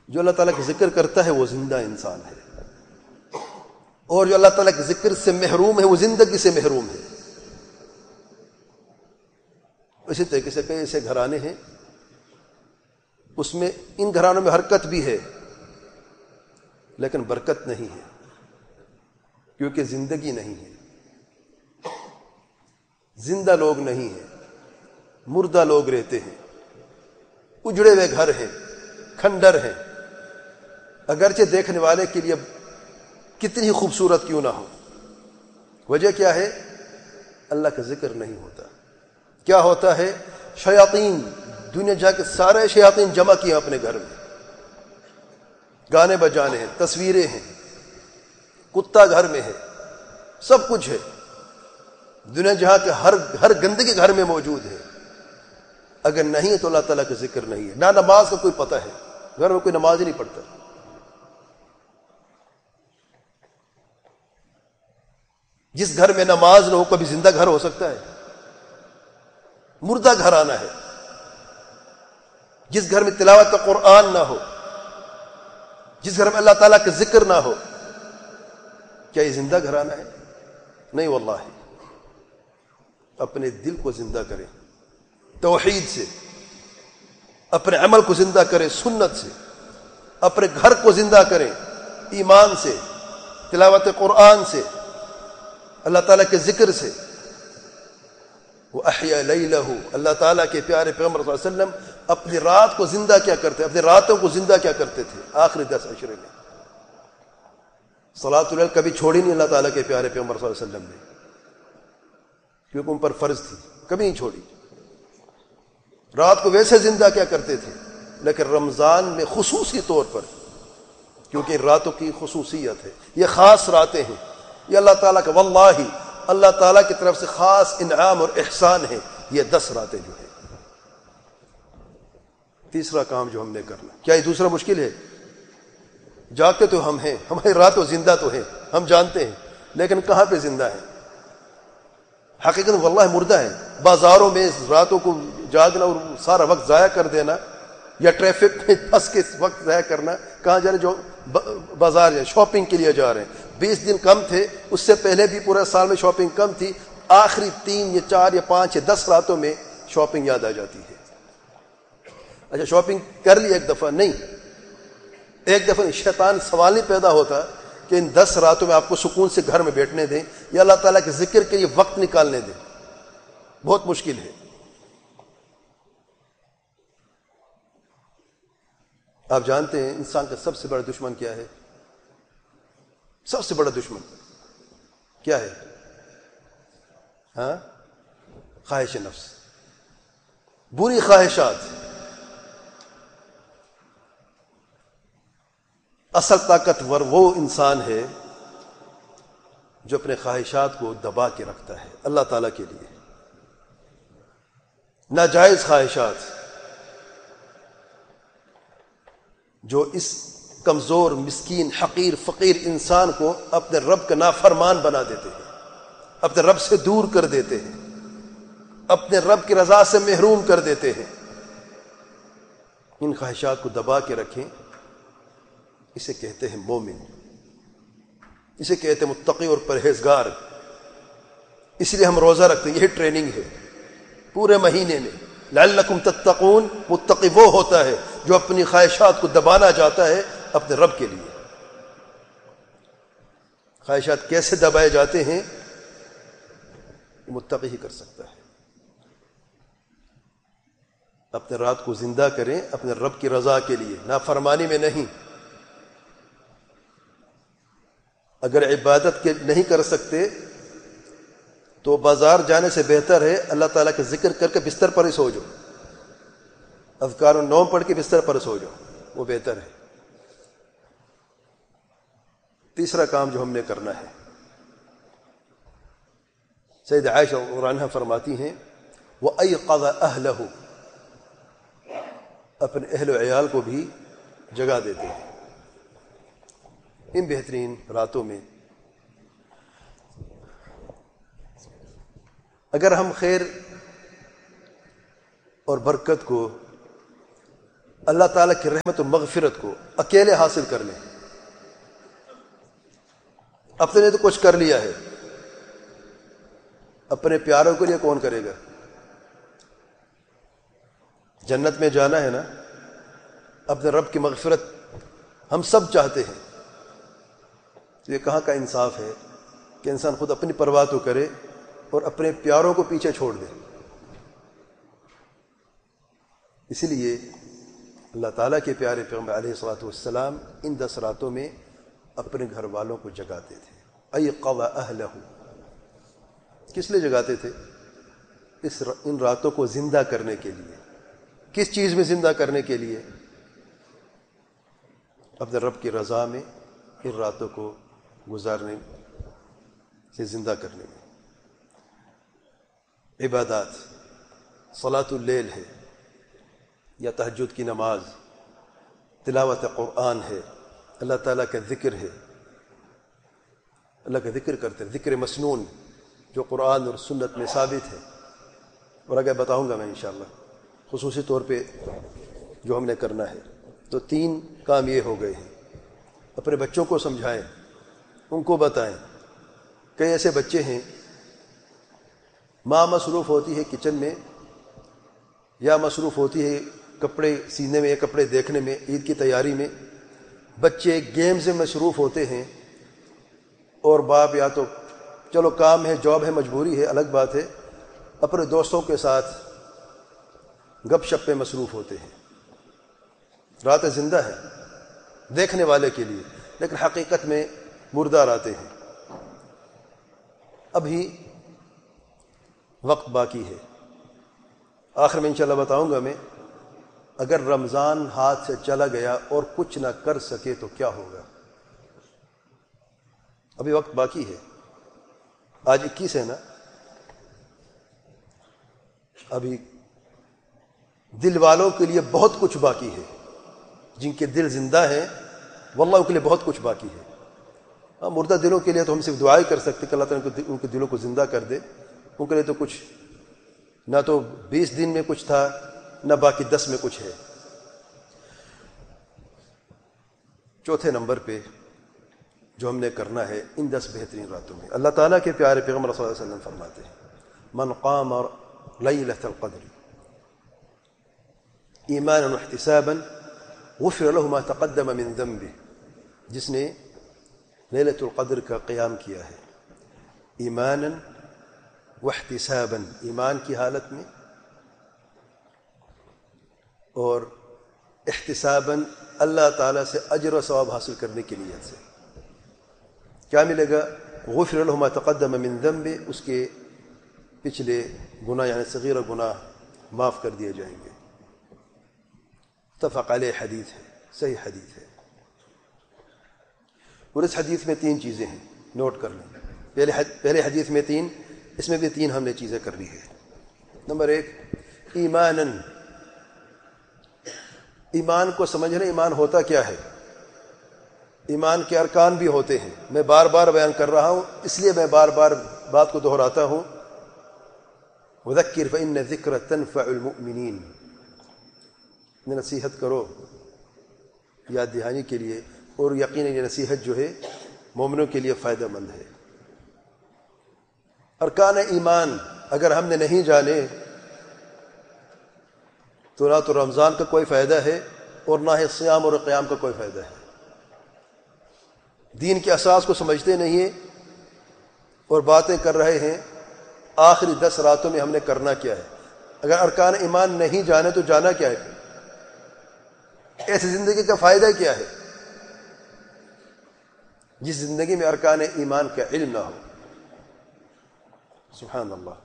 جو اللہ تعالیٰ کا ذکر کرتا ہے وہ زندہ انسان ہے، اور جو اللہ تعالیٰ کے ذکر سے محروم ہے وہ زندگی سے محروم ہے۔ اسی طریقے سے کئی ایسے گھرانے ہیں، اس میں ان گھرانوں میں حرکت بھی ہے لیکن برکت نہیں ہے، کیونکہ زندگی نہیں ہے، زندہ لوگ نہیں ہیں، مردہ لوگ رہتے ہیں، اجڑے ہوئے گھر ہیں، کھنڈر ہیں، اگرچہ دیکھنے والے کے لیے کتنی ہی خوبصورت کیوں نہ ہو۔ وجہ کیا ہے؟ اللہ کا ذکر نہیں ہوتا۔ کیا ہوتا ہے؟ شیاطین، دنیا جا کے سارے شیاطین جمع کیے اپنے گھر میں، گانے بجانے ہیں، تصویریں ہیں، کتا گھر میں ہے، سب کچھ ہے، دنیا جہاں کے ہر گندگی گھر میں موجود ہے۔ اگر نہیں تو اللہ تعالیٰ کا ذکر نہیں ہے، نہ نماز کا کوئی پتہ ہے، گھر میں کوئی نماز ہی نہیں پڑھتا۔ جس گھر میں نماز نہ ہو کبھی زندہ گھر ہو سکتا ہے؟ مردہ گھر آنا ہے۔ جس گھر میں تلاوت قرآن نہ ہو، جس گھر میں اللہ تعالیٰ کا ذکر نہ ہو، کیا یہ زندہ گھر آنا ہے؟ نہیں واللہ۔ اپنے دل کو زندہ کریں توحید سے، اپنے عمل کو زندہ کریں سنت سے، اپنے گھر کو زندہ کریں ایمان سے، تلاوت قرآن سے، اللہ تعالیٰ کے ذکر سے۔ وَأَحْيَا لَيْلَهُ، اللہ تعالیٰ کے پیارے پیغمبر صلی اللہ علیہ وسلم اپنی رات کو زندہ کیا کرتے، اپنی راتوں کو زندہ کیا کرتے تھے؟ آخری 10 عشرے میں صلاۃ اللیل کبھی چھوڑی نہیں اللہ تعالیٰ کے پیارے پیغمبر صلی اللہ علیہ وسلم نے، کیونکہ ان پر فرض تھی، کبھی نہیں چھوڑی۔ رات کو ویسے زندہ کیا کرتے تھے، لیکن رمضان میں خصوصی طور پر، کیونکہ راتوں کی خصوصیت ہے، یہ خاص راتیں ہیں، یہ اللہ تعالیٰ کا واللہ اللہ تعالیٰ کی طرف سے خاص انعام اور احسان ہے یہ 10 راتیں جو ہے۔ تیسرا کام جو ہم نے کرنا، کیا یہ دوسرا مشکل ہے؟ جاگتے تو ہم ہیں، ہماری راتوں زندہ تو ہیں، ہم جانتے ہیں، لیکن کہاں پہ زندہ ہیں؟ حقیقت واللہ مردہ ہے۔ بازاروں میں راتوں کو جاگنا اور سارا وقت ضائع کر دینا، یا ٹریفک میں پھنس کے وقت ضائع کرنا۔ کہاں جا رہے؟ جو بازار یا شاپنگ کے لیے جا رہے ہیں، 20 دن کم تھے، اس سے پہلے بھی پورے سال میں شاپنگ کم تھی، آخری 3 یا 4 یا 5 یا 10 راتوں میں شاپنگ یاد آ جاتی ہے۔ اچھا شاپنگ کر لی ایک دفعہ؟ نہیں، ایک دفعہ شیطان سوال نہیں پیدا ہوتا کہ ان 10 راتوں میں آپ کو سکون سے گھر میں بیٹھنے دیں یا اللہ تعالیٰ کے ذکر کے لیے وقت نکالنے دیں۔ بہت مشکل ہے۔ آپ جانتے ہیں انسان کا سب سے بڑا دشمن کیا ہے؟ سب سے بڑا دشمن کیا ہے؟ ہاں، خواہش نفس، بری خواہشات۔ اصل طاقتور وہ انسان ہے جو اپنے خواہشات کو دبا کے رکھتا ہے اللہ تعالیٰ کے لیے۔ ناجائز خواہشات جو اس کمزور، مسکین، حقیر، فقیر انسان کو اپنے رب کا نافرمان بنا دیتے ہیں، اپنے رب سے دور کر دیتے ہیں، اپنے رب کی رضا سے محروم کر دیتے ہیں۔ ان خواہشات کو دبا کے رکھیں، اسے کہتے ہیں مومن، اسے کہتے ہیں متقی اور پرہیزگار۔ اس لیے ہم روزہ رکھتے ہیں، یہی ٹریننگ ہے پورے مہینے میں۔ لعلکم تتقون، متقی وہ ہوتا ہے جو اپنی خواہشات کو دبانا چاہتا ہے اپنے رب کے لیے۔ خواہشات کیسے دبائے جاتے ہیں؟ متقی ہی کر سکتا ہے۔ اپنے رات کو زندہ کریں اپنے رب کی رضا کے لیے، نافرمانی میں نہیں۔ اگر عبادت کے نہیں کر سکتے تو بازار جانے سے بہتر ہے اللہ تعالیٰ کا ذکر کر کے بستر پر ہی سو جاؤ، اذکار النوم پڑھ کے بستر پر سو جاؤ، وہ بہتر ہے۔ تیسرا کام جو ہم نے کرنا ہے، سید عائشہ رضی اللہ عنہا فرماتی ہیں وَأَيْقَظَ أَهْلَهُ، اپنے اہل و عیال کو بھی جگا دیتے ہیں ان بہترین راتوں میں۔ اگر ہم خیر اور برکت کو اللہ تعالیٰ کی رحمت و مغفرت کو اکیلے حاصل کر لیں. اپنے نے تو کچھ کر لیا ہے، اپنے پیاروں کے لیے کون کرے گا؟ جنت میں جانا ہے نا، اپنے رب کی مغفرت ہم سب چاہتے ہیں. یہ کہاں کا انصاف ہے کہ انسان خود اپنی پرواہ تو کرے اور اپنے پیاروں کو پیچھے چھوڑ دے. اسی لیے اللہ تعالیٰ کے پیارے پیغمبر علیہ الصلوۃ والسلام ان 10 راتوں میں اپنے گھر والوں کو جگاتے تھے. ایقظ اہلہ، کس لیے جگاتے تھے؟ ان راتوں کو زندہ کرنے کے لیے. کس چیز میں زندہ کرنے کے لیے؟ اپنے رب کی رضا میں ان راتوں کو گزارنے سے زندہ کرنے میں. عبادات، صلاۃ اللیل ہے یا تہجد کی نماز، تلاوت قرآن ہے، اللہ تعالیٰ کا ذکر ہے، اللہ کا ذکر کرتے ہیں، ذکر مسنون جو قرآن اور سنت میں ثابت ہے. اور آگے بتاؤں گا میں انشاءاللہ خصوصی طور پہ جو ہم نے کرنا ہے. تو 3 کام یہ ہو گئے ہیں. اپنے بچوں کو سمجھائیں، ان کو بتائیں. کئی ایسے بچے ہیں ماں مصروف ہوتی ہے کچن میں یا مصروف ہوتی ہے کپڑے سینے میں یا کپڑے دیکھنے میں، عید کی تیاری میں. بچے گیم سے مصروف ہوتے ہیں اور باپ یا تو چلو کام ہے، جاب ہے، مجبوری ہے، الگ بات ہے، اپنے دوستوں کے ساتھ گپ شپ پہ مصروف ہوتے ہیں. راتیں زندہ ہے دیکھنے والے کے لیے، لیکن حقیقت میں مردہ راتیں ہیں. ابھی وقت باقی ہے. آخر میں انشاءاللہ بتاؤں گا میں، اگر رمضان ہاتھ سے چلا گیا اور کچھ نہ کر سکے تو کیا ہوگا. ابھی وقت باقی ہے. آج 21 ہے نا. ابھی دل والوں کے لیے بہت کچھ باقی ہے. جن کے دل زندہ ہیں واللہ ان کے لیے بہت کچھ باقی ہے. مردہ دلوں کے لیے تو ہم صرف دعائیں کر سکتے کہ اللہ تعالیٰ ان کے دلوں کو زندہ کر دے. ان کے لیے تو کچھ نہ تو 20 دن میں کچھ تھا، نہ باقی 10 میں کچھ ہے. چوتھے نمبر پہ جو ہم نے کرنا ہے ان 10 بہترین راتوں میں، اللہ تعالیٰ کے پیارے پیغمبر صلی اللہ علیہ وسلم فرماتے ہیں من قام لیلۃ القدر ایمانا واحتسابا غفر له ما تقدم من ذنبه. جس نے لیلۃ القدر کا قیام کیا ہے ایمانا واحتسابا، ایمان کی حالت میں، اور احتسابا اللہ تعالیٰ سے اجر و ثواب حاصل کرنے کی نیت سے، کیا ملے گا؟ غفر له ما تقدم من ذنبه، اس کے پچھلے گناہ یعنی صغیر گناہ معاف کر دیے جائیں گے. متفق علیہ حدیث ہے، صحیح حدیث ہے. اور اس حدیث میں 3 چیزیں ہیں، نوٹ کر لیں. پہلے حدیث میں 3، اس میں بھی 3 ہم نے چیزیں کر لی ہے. نمبر 1 ایماناً، ایمان کو سمجھنا. ایمان ہوتا کیا ہے؟ ایمان کے ارکان بھی ہوتے ہیں. میں بار بار بیان کر رہا ہوں، اس لیے میں بار بار بات کو دہراتا ہوں. وذکر فإن الذکر تنفع المؤمنین، نصیحت کرو یاد دہانی کے لیے، اور یقیناً یہ نصیحت جو ہے مومنوں کے لیے فائدہ مند ہے. ارکان ایمان اگر ہم نے نہیں جانے تو نہ تو رمضان کا کوئی فائدہ ہے اور نہ ہی صیام اور قیام کا کوئی فائدہ ہے. دین کے اساس کو سمجھتے نہیں ہیں اور باتیں کر رہے ہیں آخری 10 راتوں میں ہم نے کرنا کیا ہے. اگر ارکان ایمان نہیں جانے تو جانا کیا ہے؟ ایسی زندگی کا فائدہ کیا ہے جس زندگی میں ارکان ایمان کا علم نہ ہو؟ سبحان اللہ.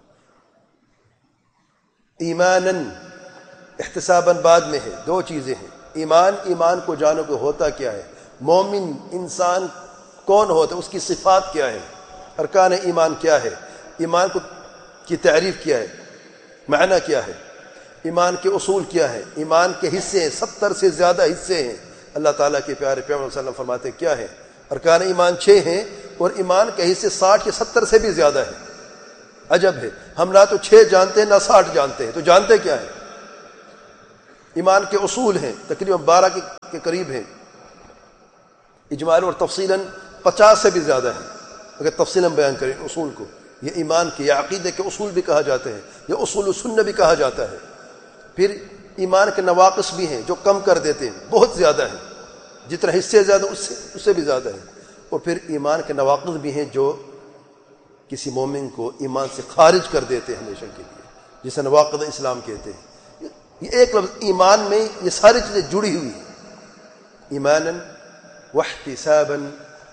ایماناً، احتساباً بعد میں ہے. 2 چیزیں ہیں. ایمان کو جانو کہ ہوتا کیا ہے، مومن انسان کون ہوتا ہے، اس کی صفات کیا ہے، ارکان ایمان کیا ہے، ایمان کی تعریف کیا ہے، معنی کیا ہے، ایمان کے اصول کیا ہے، ایمان کے حصے ہیں. 70 سے زیادہ حصے ہیں. اللہ تعالیٰ کے پیارے پیغمبر صلی اللہ علیہ وسلم فرماتے کیا ہے؟ ارکان ایمان 6 ہیں اور ایمان کے حصے 60 یا 70 سے بھی زیادہ ہیں. عجب ہے، ہم نہ تو 6 جانتے ہیں نہ 60 جانتے ہیں. تو جانتے کیا ہے؟ ایمان کے اصول ہیں، تقریباً 12 کے قریب ہیں، اجمالاً اور تفصیلاً 50 سے بھی زیادہ ہیں اگر تفصیلاً بیان کریں اصول کو۔ یہ ایمان کے یا عقیدے کے اصول بھی کہا جاتے ہیں، یا اصول سنہ بھی کہا جاتا ہے۔ پھر ایمان کے نواقص بھی ہیں جو کم کر دیتے ہیں، بہت زیادہ ہیں، جتنا حصے زیادہ اس سے بھی زیادہ ہے۔ اور پھر ایمان کے نواقص بھی ہیں جو کسی مومن کو ایمان سے خارج کر دیتے ہیں ہمیشہ کے لیے، جسے نواقض اسلام کہتے ہیں۔ یہ ایک لفظ ایمان میں یہ ساری چیزیں جڑی ہوئی ہیں، ایماناً واحتساباً۔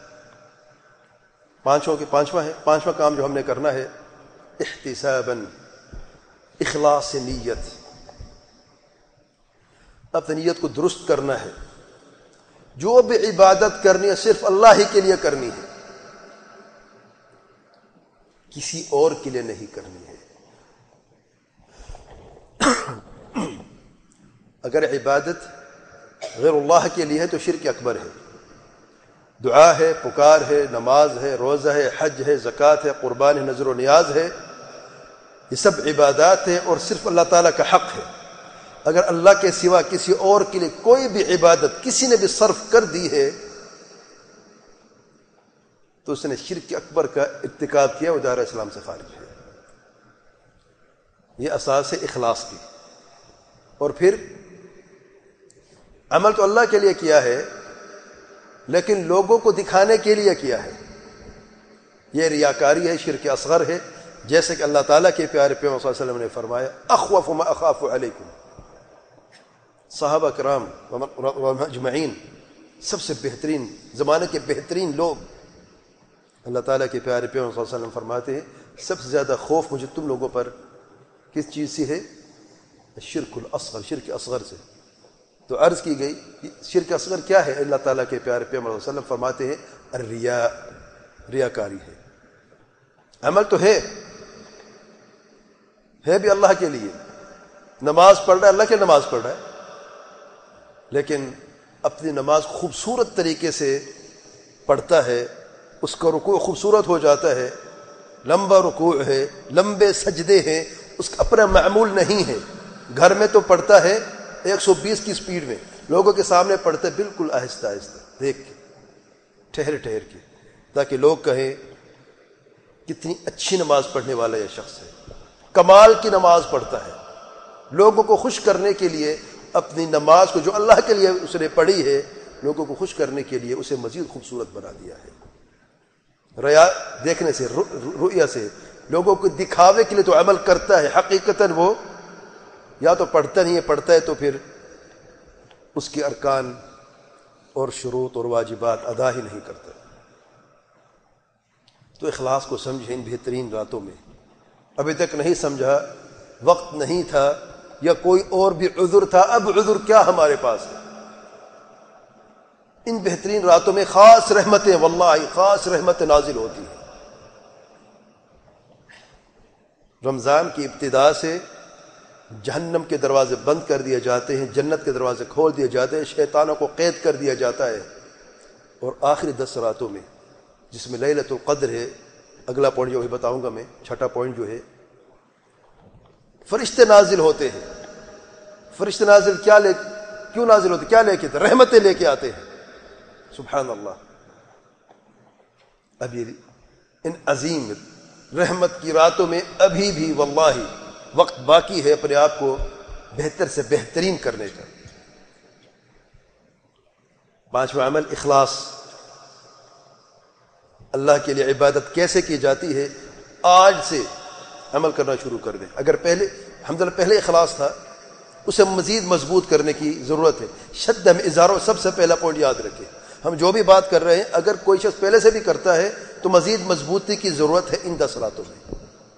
پانچواں کام جو ہم نے کرنا ہے احتساباً، اخلاص نیت، اپنی نیت کو درست کرنا ہے۔ جو بھی عبادت کرنی ہے صرف اللہ ہی کے لیے کرنی ہے، کسی اور کے لیے نہیں کرنی ہے۔ اگر عبادت غیر اللہ کے لیے ہے تو شرک اکبر ہے۔ دعا ہے، پکار ہے، نماز ہے، روزہ ہے، حج ہے، زکوٰۃ ہے، قربان ہے، نذر و نیاز ہے، یہ سب عبادات ہیں اور صرف اللہ تعالیٰ کا حق ہے۔ اگر اللہ کے سوا کسی اور کے لیے کوئی بھی عبادت کسی نے بھی صرف کر دی ہے تو اس نے شرک اکبر کا ارتکاب کیا، وہ دائرہ اسلام سے خارج ہے۔ یہ اساس ہے اخلاص کی۔ اور پھر عمل تو اللہ کے لیے کیا ہے لیکن لوگوں کو دکھانے کے لیے کیا ہے، یہ ریاکاری ہے، شرک اصغر ہے، جیسے کہ اللہ تعالیٰ کے پیارے پیغمبر صلی اللہ علیہ وسلم نے فرمایا اخوف ما اخاف علیکم۔ صحابہ کرام اجمعین، سب سے بہترین زمانے کے بہترین لوگ، اللہ تعالیٰ کے پیارے پیغمبر صلی اللہ علیہ وسلم فرماتے ہیں سب سے زیادہ خوف مجھے تم لوگوں پر کس چیز سے ہے؟ شرک الاصغر، شرک اصغر سے۔ تو عرض کی گئی شرک اصغر کیا ہے؟ اللہ تعالیٰ کے پیارے پیغمبر صلی اللہ علیہ وسلم فرماتے ہیں الریا، ریاکاری ہے۔ عمل تو ہے بھی اللہ کے لیے، نماز پڑھ رہا ہے، اللہ کے نماز پڑھ رہا ہے، لیکن اپنی نماز خوبصورت طریقے سے پڑھتا ہے، اس کا رکوع خوبصورت ہو جاتا ہے، لمبا رکوع ہے، لمبے سجدے ہیں، اس کا اپنا معمول نہیں ہے۔ گھر میں تو پڑھتا ہے 120 کی سپیڈ میں، لوگوں کے سامنے پڑھتا ہے بالکل آہستہ آہستہ، دیکھ کے، ٹھہر ٹھہر کے، تاکہ لوگ کہیں کتنی اچھی نماز پڑھنے والا یہ شخص ہے، کمال کی نماز پڑھتا ہے۔ لوگوں کو خوش کرنے کے لیے اپنی نماز کو جو اللہ کے لیے اس نے پڑھی ہے، لوگوں کو خوش کرنے کے لیے اسے مزید خوبصورت بنا دیا ہے۔ ریا دیکھنے سے، رؤیا سے، لوگوں کو دکھاوے کے لیے تو عمل کرتا ہے، حقیقتاً وہ یا تو پڑھتا نہیں ہے، پڑھتا ہے تو پھر اس کے ارکان اور شروط اور واجبات ادا ہی نہیں کرتا۔ تو اخلاص کو سمجھیں ان بہترین راتوں میں۔ ابھی تک نہیں سمجھا، وقت نہیں تھا یا کوئی اور بھی عذر تھا، اب عذر کیا ہمارے پاس ہے؟ ان بہترین راتوں میں خاص رحمتیں، واللہ خاص رحمتیں نازل ہوتی ہیں۔ رمضان کی ابتدا سے جہنم کے دروازے بند کر دیے جاتے ہیں، جنت کے دروازے کھول دیے جاتے ہیں، شیطانوں کو قید کر دیا جاتا ہے۔ اور آخری 10 راتوں میں جس میں لیلۃ القدر ہے، اگلا پوائنٹ جو ہے بتاؤں گا میں، چھٹا پوائنٹ جو ہے، فرشتے نازل ہوتے ہیں۔ فرشتے نازل کیوں نازل ہوتے؟ کیا لے کے؟ رحمتیں لے کے آتے ہیں۔ سبحان اللہ۔ اب یہ ان عظیم رحمت کی راتوں میں ابھی بھی واللہ وقت باقی ہے اپنے آپ کو بہتر سے بہترین کرنے کا۔ 5واں عمل اخلاص، اللہ کے لیے عبادت کیسے کی جاتی ہے، آج سے عمل کرنا شروع کر دیں۔ اگر پہلے الحمدللہ پہلے اخلاص تھا، اسے مزید مضبوط کرنے کی ضرورت ہے۔ شد میں اظہاروں، سب سے پہلا پوائنٹ یاد رکھیں، ہم جو بھی بات کر رہے ہیں اگر کوئی شخص پہلے سے بھی کرتا ہے تو مزید مضبوطی کی ضرورت ہے ان 10 راتوں میں،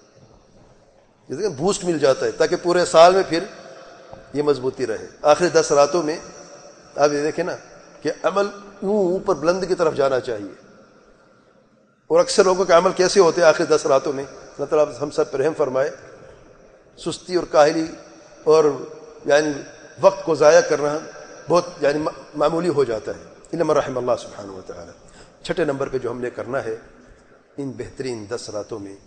بوسٹ مل جاتا ہے تاکہ پورے سال میں پھر یہ مضبوطی رہے۔ آخری 10 راتوں میں آپ یہ دیکھیں نا کہ عمل اوپر بلند کی طرف جانا چاہیے، اور اکثر لوگوں کے عمل کیسے ہوتے ہیں آخری 10 راتوں میں؟ اللہ تعالیٰ ہم سب پر رحم فرمائے، سستی اور کاہلی اور یعنی وقت کو ضائع کرنا بہت یعنی معمولی ہو جاتا ہے، انما رحم اللہ سبحانہ و تعالی۔ 6 نمبر پہ جو ہم نے کرنا ہے ان بہترین 10 راتوں میں،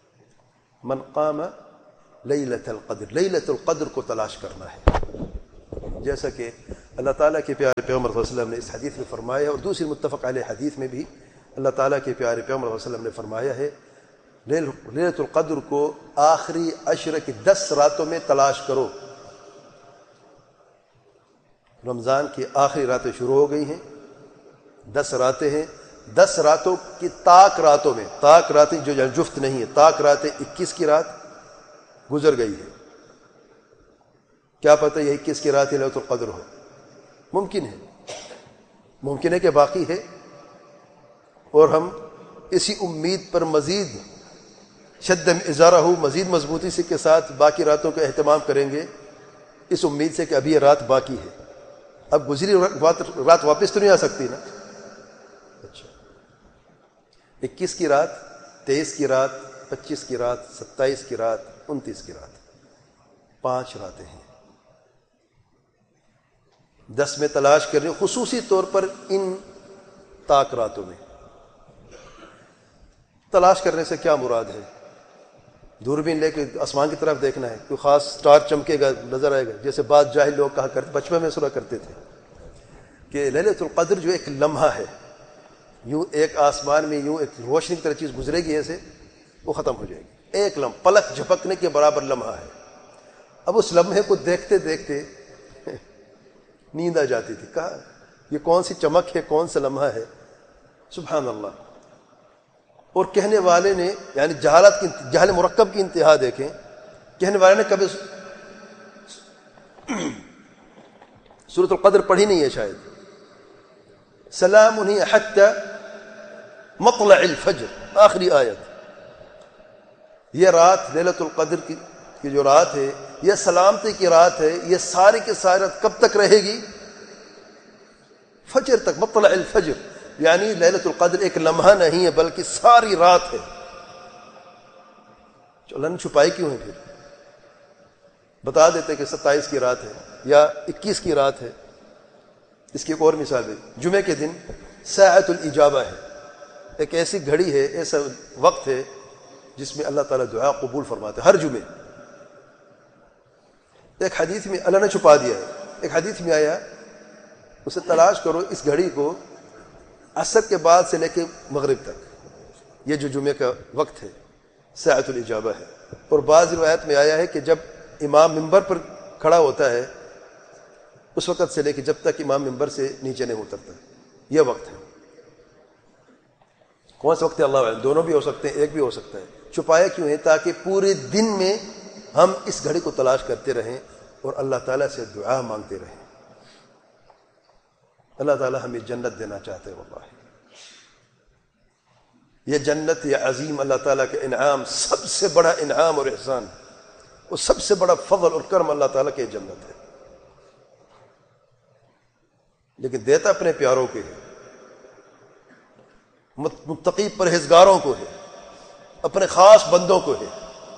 من قام لیلۃ القدر، لیلۃ القدر کو تلاش کرنا ہے۔ جیسا کہ اللہ تعالیٰ کے پیارے پیغمبر صلی اللہ علیہ وسلم نے اس حدیث میں فرمایا، اور دوسری متفق علیہ حدیث میں بھی اللہ تعالیٰ کے پیارے پیغمبر صلی اللہ علیہ وسلم نے فرمایا ہے لیلۃ القدر کو آخری عشر کی 10 راتوں میں تلاش کرو۔ رمضان کی آخری راتیں شروع ہو گئی ہیں، 10 راتیں ہیں، 10 راتوں کی طاق راتوں میں، طاق راتیں جو جفت نہیں ہے، طاق راتیں 21 کی رات گزر گئی ہے، کیا پتہ یہ 21 کی رات لیلۃ القدر ہو، ممکن ہے کہ باقی ہے، اور ہم اسی امید پر مزید شد ازارہ مزید مضبوطی سے کے ساتھ باقی راتوں کا اہتمام کریں گے، اس امید سے کہ ابھی یہ رات باقی ہے، اب گزری رات واپس تو نہیں آ سکتی نا۔ اچھا، 21 کی رات، 23 کی رات، 25 کی رات، 27 کی رات، 29 کی رات، 5 راتیں ہیں، 10 میں تلاش کر رہے ہیں، خصوصی طور پر ان طاق راتوں میں تلاش کرنے سے کیا مراد ہے؟ دوربین لے کے آسمان کی طرف دیکھنا ہے، کوئی خاص سٹار چمکے گا نظر آئے گا، جیسے بعض جاہل لوگ کہا کرتے، بچپن میں سنا کرتے تھے کہ لیلۃ القدر جو ایک لمحہ ہے، یوں ایک آسمان میں یوں ایک روشنی کی طرح چیز گزرے گی، ایسے وہ ختم ہو جائے گی، ایک لمحہ، پلک جھپکنے کے برابر لمحہ ہے۔ اب اس لمحے کو دیکھتے دیکھتے نیند آ جاتی تھی، کہا یہ کون سی چمک ہے، کون سا لمحہ ہے، سبحان اللہ۔ اور کہنے والے نے، یعنی جہل مرکب کی انتہا دیکھیں، کہنے والے نے کبھی سورۃ القدر پڑھی نہیں ہے شاید، سلام ہی حتی مطلع الفجر، آخری آیت۔ یہ رات لیلۃ القدر کی جو رات ہے، یہ سلامتی کی رات ہے، یہ ساری کی ساری رات کب تک رہے گی؟ فجر تک، مطلع الفجر، یعنی لیلۃ القدر ایک لمحہ نہیں ہے بلکہ ساری رات ہے۔ اللہ نے چھپائی کیوں ہے؟ پھر بتا دیتے کہ 27 کی رات ہے یا 21 کی رات ہے۔ اس کی ایک اور مثال ہے، جمعے کے دن ساعۃ الاجابہ ہے، ایک ایسی گھڑی ہے، ایسا وقت ہے جس میں اللہ تعالیٰ دعا قبول فرماتے ہر جمعے۔ ایک حدیث میں اللہ نے چھپا دیا ہے، ایک حدیث میں آیا اسے تلاش کرو، اس گھڑی کو عصر کے بعد سے لے کے مغرب تک، یہ جو جمعے کا وقت ہے ساعۃ الاجابہ ہے۔ اور بعض روایت میں آیا ہے کہ جب امام منبر پر کھڑا ہوتا ہے اس وقت سے لے کے جب تک امام منبر سے نیچے نہیں اترتا، یہ وقت ہے۔ کون سا وقت ہے اللہ عالم، دونوں بھی ہو سکتے ہیں، ایک بھی ہو سکتا ہے۔ چھپایا کیوں ہے؟ تاکہ پورے دن میں ہم اس گھڑی کو تلاش کرتے رہیں اور اللہ تعالیٰ سے دعا مانگتے رہیں۔ اللہ تعالیٰ ہمیں جنت دینا چاہتے ہیں، واللہ یہ جنت، یہ عظیم اللہ تعالیٰ کا انعام، سب سے بڑا انعام اور احسان، اور سب سے بڑا فضل اور کرم اللہ تعالیٰ کی جنت ہے، لیکن دیتا اپنے پیاروں کے ہے، متقی پرہیزگاروں کو ہے، اپنے خاص بندوں کو ہے۔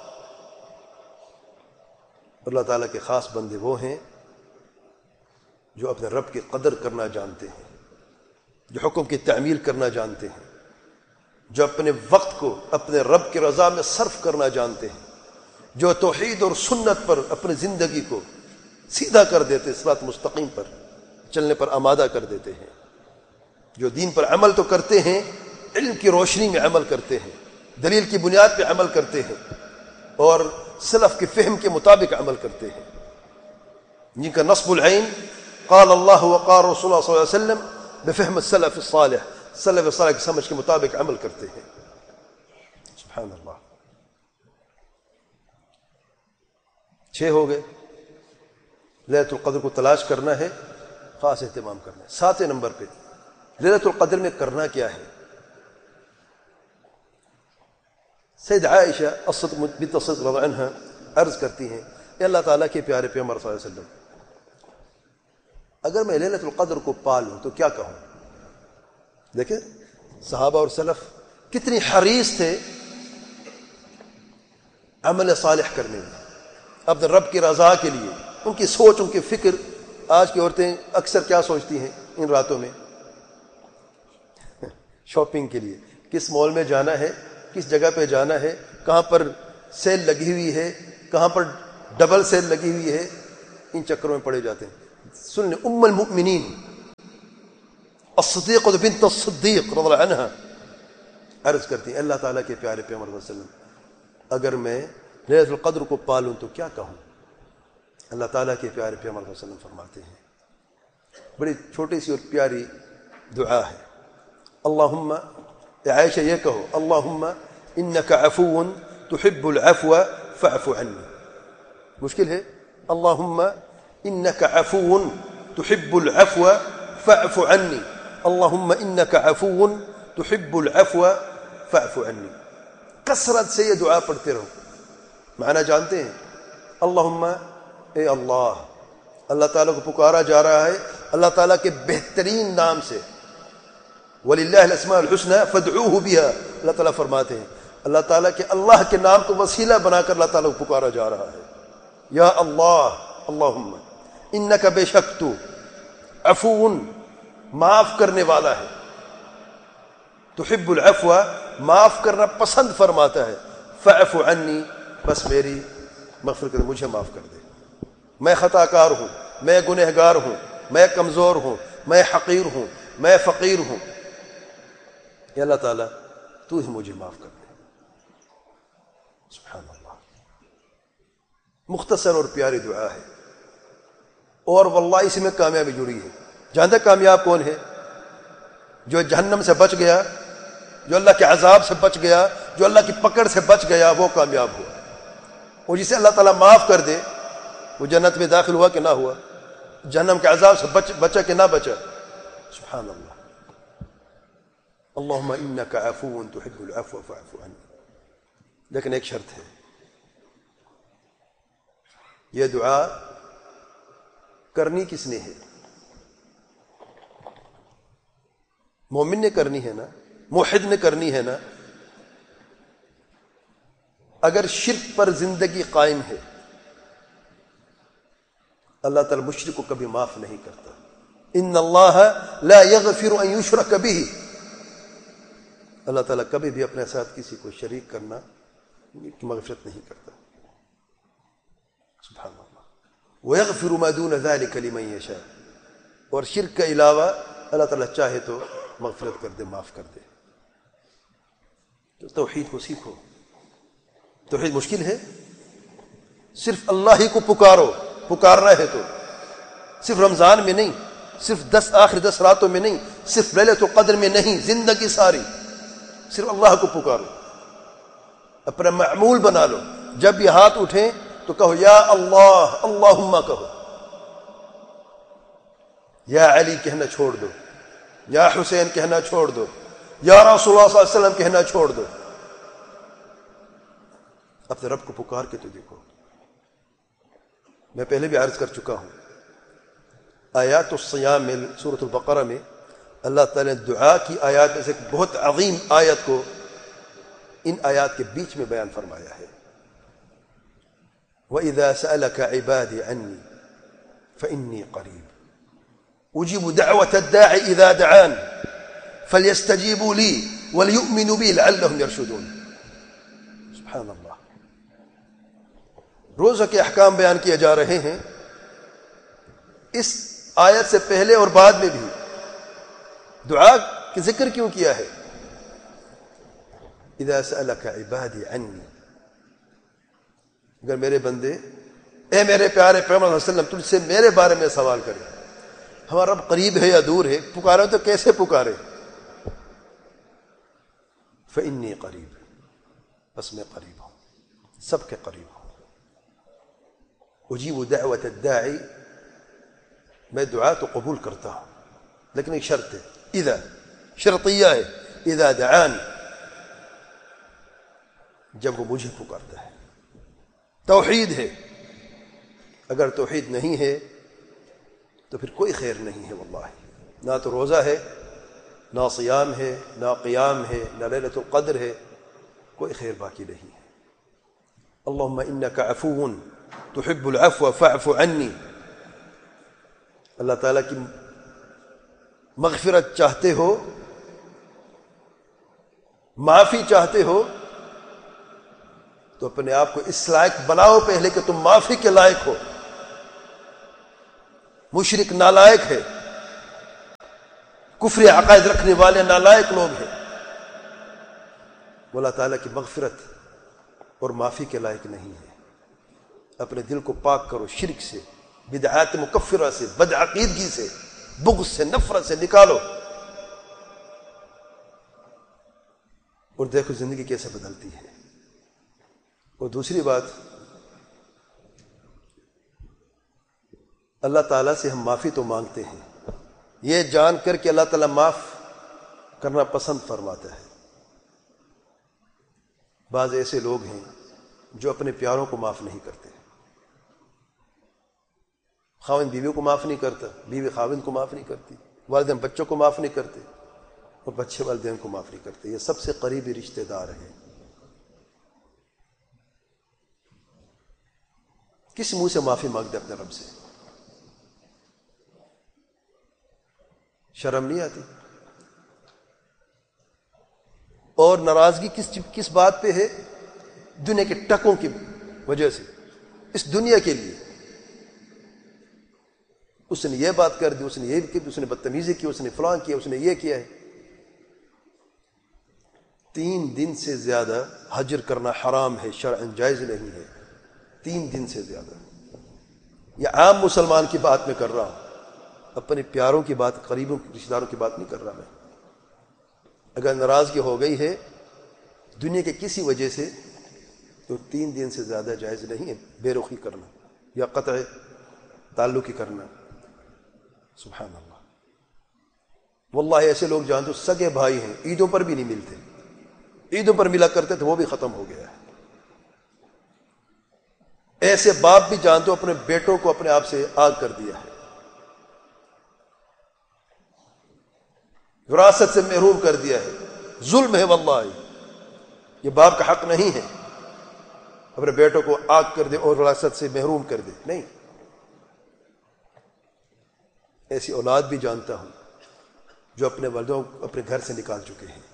اللہ تعالیٰ کے خاص بندے وہ ہیں جو اپنے رب کی قدر کرنا جانتے ہیں، جو حکم کی تعمیل کرنا جانتے ہیں، جو اپنے وقت کو اپنے رب کی رضا میں صرف کرنا جانتے ہیں، جو توحید اور سنت پر اپنی زندگی کو سیدھا کر دیتے، صراط مستقیم پر چلنے پر آمادہ کر دیتے ہیں، جو دین پر عمل تو کرتے ہیں، علم کی روشنی میں عمل کرتے ہیں، دلیل کی بنیاد پہ عمل کرتے ہیں، اور سلف کے فہم کے مطابق عمل کرتے ہیں، جن کا نصب العین قال اللہ وقال رسول اللہ صلی اللہ علیہ وسلم بفہم السلف الصالح، سلف صالح کی سمجھ کے مطابق عمل کرتے ہیں۔ سبحان اللہ۔ 6 ہو گئے، لیلۃ القدر کو تلاش کرنا ہے، خاص اہتمام کرنا ہے۔ 7 نمبر پہ لیلۃ القدر میں کرنا کیا ہے؟ سید عائشہ بنت الصدیق رضی اللہ عنہا عرض کرتی ہیں، اے اللہ تعالیٰ کے پیارے پیغمبر صلی اللہ علیہ وسلم، اگر میں لیلۃ القدر کو پا لوں تو کیا کہوں؟ دیکھیں صحابہ اور سلف کتنی حریص تھے عمل صالح کرنے میں، اپنے رب کی رضا کے لیے، ان کی سوچ، ان کی فکر۔ آج کی عورتیں اکثر کیا سوچتی ہیں ان راتوں میں؟ شاپنگ کے لیے کس مال میں جانا ہے، کس جگہ پہ جانا ہے، کہاں پر سیل لگی ہوئی ہے، کہاں پر ڈبل سیل لگی ہوئی ہے، ان چکروں میں پڑے جاتے ہیں۔ سن ام المؤمنین الصدیقہ بنت الصدیق رضی اللہ عنہا عرض کرتی ہیں اللہ تعالیٰ کے پیارے پیغمبر صلی اللہ علیہ وسلم اگر میں لیلۃ القدر کو پالوں تو کیا کہوں؟ اللہ تعالیٰ کے پیارے پیغمبر صلی اللہ علیہ وسلم فرماتے ہیں، بڑی چھوٹی سی اور پیاری دعا ہے، اللہم، عائشہ یہ کہو، اللہم انک عفو تحب العفو فاعف عنی. مشکل ہے، اللہم انک عفو تحب العفو فاعف عنی، اللہم انک عفو تحب العفو فاعف عنی. کثرت سے یہ دعا پڑھتے رہو. معنی جانتے ہیں؟ اللہم، اے اللہ، اللہ تعالیٰ کو پکارا جا رہا ہے اللہ تعالیٰ کے بہترین نام سے، وَلِلَّهِ الْأَسْمَاءُ الْحُسْنَى فَادْعُوهُ بِهَا. اللہ تعالیٰ فرماتے ہیں اللہ تعالیٰ کے اللہ کے نام کو وسیلہ بنا کر اللہ تعالیٰ کو پکارا جا رہا ہے. یا اللہ، اللہم انک، بے شک تو، عفو، معاف کرنے والا ہے، تحب العفو، معاف کرنا پسند فرماتا ہے، فاعف عنی، بس میری مغفرت کر، مجھے معاف کر دے. میں خطا کار ہوں، میں گنہگار ہوں، میں کمزور ہوں، میں حقیر ہوں، میں فقیر ہوں. یا اللہ تعالیٰ تو ہی مجھے معاف کر دے. سبحان اللہ. مختصر اور پیاری دعا ہے، اور واللہ اسی میں کامیابی جڑی ہے. جانتے کامیاب کون ہے؟ جو جہنم سے بچ گیا، جو اللہ کے عذاب سے بچ گیا، جو اللہ کی پکڑ سے بچ گیا، وہ کامیاب ہوا. اور جسے اللہ تعالیٰ معاف کر دے وہ جنت میں داخل ہوا کہ نہ ہوا، جہنم کے عذاب سے بچا کہ نہ بچا. سبحان اللہ. اللہم انک عفو تحب العفو فاعف عنی. لیکن ایک شرط ہے، یہ دعا کرنی کس نے ہے؟ مومن نے کرنی ہے نا، موحد نے کرنی ہے نا. اگر شرک پر زندگی قائم ہے اللہ تعالی مشرک کو کبھی معاف نہیں کرتا. ان اللہ لا یغفر ان یشرک بہ. اللہ تعالیٰ کبھی بھی اپنے ساتھ کسی کو شریک کرنا کی مغفرت نہیں کرتا. سبحان اللہ. وَيَغْفِرُ مَا دُونَ ذَلِكَ لِمَن يَشَاءُ. اور شرک کے علاوہ اللہ تعالیٰ چاہے تو مغفرت کر دے، معاف کر دے. تو توحید کو سیکھو. توحید مشکل ہے، صرف اللہ ہی کو پکارو. پکارنا ہے تو صرف رمضان میں نہیں، صرف آخر 10 راتوں میں نہیں، صرف لیلۃ القدر میں نہیں، زندگی ساری صرف اللہ کو پکارو. اپنا معمول بنا لو. جب یہ ہاتھ اٹھیں تو کہو یا اللہ، اللہم کہو. یا علی کہنا چھوڑ دو، یا حسین کہنا چھوڑ دو، یا رسول اللہ صلی اللہ علیہ وسلم کہنا چھوڑ دو. اپنے رب کو پکار کے تو دیکھو. میں پہلے بھی عرض کر چکا ہوں، آیات الصیام میں سورۃ البقرہ میں اللہ تعالی نے دعا کی آیات میں سے ایک بہت عظیم آیت کو ان آیات کے بیچ میں بیان فرمایا ہے. وَإِذَا سَأَلَكَ عِبَادِي عَنِّي فَإِنِّي قَرِيبٌ أُجِيبُ دَعْوَةَ الدَّاعِ إِذَا دَعَانِ فَلْيَسْتَجِيبُوا لِي وَلْيُؤْمِنُوا بِي لَعَلَّهُمْ يَرْشُدُونَ. سبحان اللہ. روزہ کے احکام بیان کیے جا رہے ہیں. اس آیت سے پہلے اور بعد میں بھی دعا کی ذکر کیوں کیا ہے؟ اذا سألك عبادی عنی، اگر میرے بندے، اے میرے پیارے پیغمبر صلی اللہ علیہ وسلم، تجھ سے میرے بارے میں سوال کرے. ہمارا رب قریب ہے یا دور ہے؟ پکارے تو کیسے پکارے؟ فإنی قریب، بس میں قریب ہوں، سب کے قریب ہوں. اجیب دعوت الداعی، میں دعا تو قبول کرتا ہوں، لیکن ایک شرط ہے، اذا، شرطیہ ہے، اذا دعان، جب وہ مجھے پکارتا ہے. توحید ہے. اگر توحید نہیں ہے تو پھر کوئی خیر نہیں ہے واللہ. نہ تو روزہ ہے، نہ صیام ہے، نہ قیام ہے، نہ لیلۃ القدر ہے، کوئی خیر باقی نہیں ہے. اللہم انک عفو تحب العفو فاعف عنی. اللہ تعالیٰ کی مغفرت چاہتے ہو، معافی چاہتے ہو تو اپنے آپ کو اس لائق بناؤ پہلے کہ تم معافی کے لائق ہو. مشرک نالائق ہے، کفر عقائد رکھنے والے نالائق لوگ ہیں، وہ اللہ تعالیٰ کی مغفرت اور معافی کے لائق نہیں ہے۔ اپنے دل کو پاک کرو شرک سے، بدعات مکفرہ سے، بدعقیدگی سے، بغض سے، نفرت سے نکالو، اور دیکھو زندگی کیسے بدلتی ہے۔ اور دوسری بات، اللہ تعالیٰ سے ہم معافی تو مانگتے ہیں، یہ جان کر کہ اللہ تعالیٰ معاف کرنا پسند فرماتا ہے۔ بعض ایسے لوگ ہیں جو اپنے پیاروں کو معاف نہیں کرتے، خاوند بیوی کو معاف نہیں کرتا، بیوی خاوند کو معاف نہیں کرتی، والدین بچوں کو معاف نہیں کرتے، اور بچے والدین کو معاف نہیں کرتے۔ یہ سب سے قریبی رشتہ دار ہیں۔ کس منہ سے معافی مانگتے اپنے رب سے؟ شرم نہیں آتی؟ اور ناراضگی کس بات پہ ہے؟ دنیا کے ٹکوں کی وجہ سے، اس دنیا کے لیے اس نے یہ بات کر دی، اس نے یہ کی، اس نے بدتمیزی کی، اس نے فلاں کیا، اس نے یہ کیا ہے۔ 3 دن سے زیادہ حجر کرنا حرام ہے، شرعاً جائز نہیں ہے۔ 3 دن سے زیادہ، یہ عام مسلمان کی بات میں کر رہا ہوں، اپنے پیاروں کی بات، قریبوں رشتہ داروں کی بات نہیں کر رہا میں۔ اگر ناراضگی ہو گئی ہے دنیا کے کسی وجہ سے تو 3 دن سے زیادہ جائز نہیں ہے بے رخی کرنا یا قطع تعلقی کرنا۔ سبحان اللہ، واللہ ایسے لوگ جانتے سگے بھائی ہیں، عیدوں پر بھی نہیں ملتے، عیدوں پر ملا کرتے تھے، وہ بھی ختم ہو گیا ہے۔ ایسے باپ بھی جانتے اپنے بیٹوں کو اپنے آپ سے آگ کر دیا ہے، وراثت سے محروم کر دیا ہے۔ ظلم ہے واللہ، یہ باپ کا حق نہیں ہے اپنے بیٹوں کو آگ کر دے اور وراثت سے محروم کر دے، نہیں۔ ایسی اولاد بھی جانتا ہوں جو اپنے والدوں کو اپنے گھر سے نکال چکے ہیں،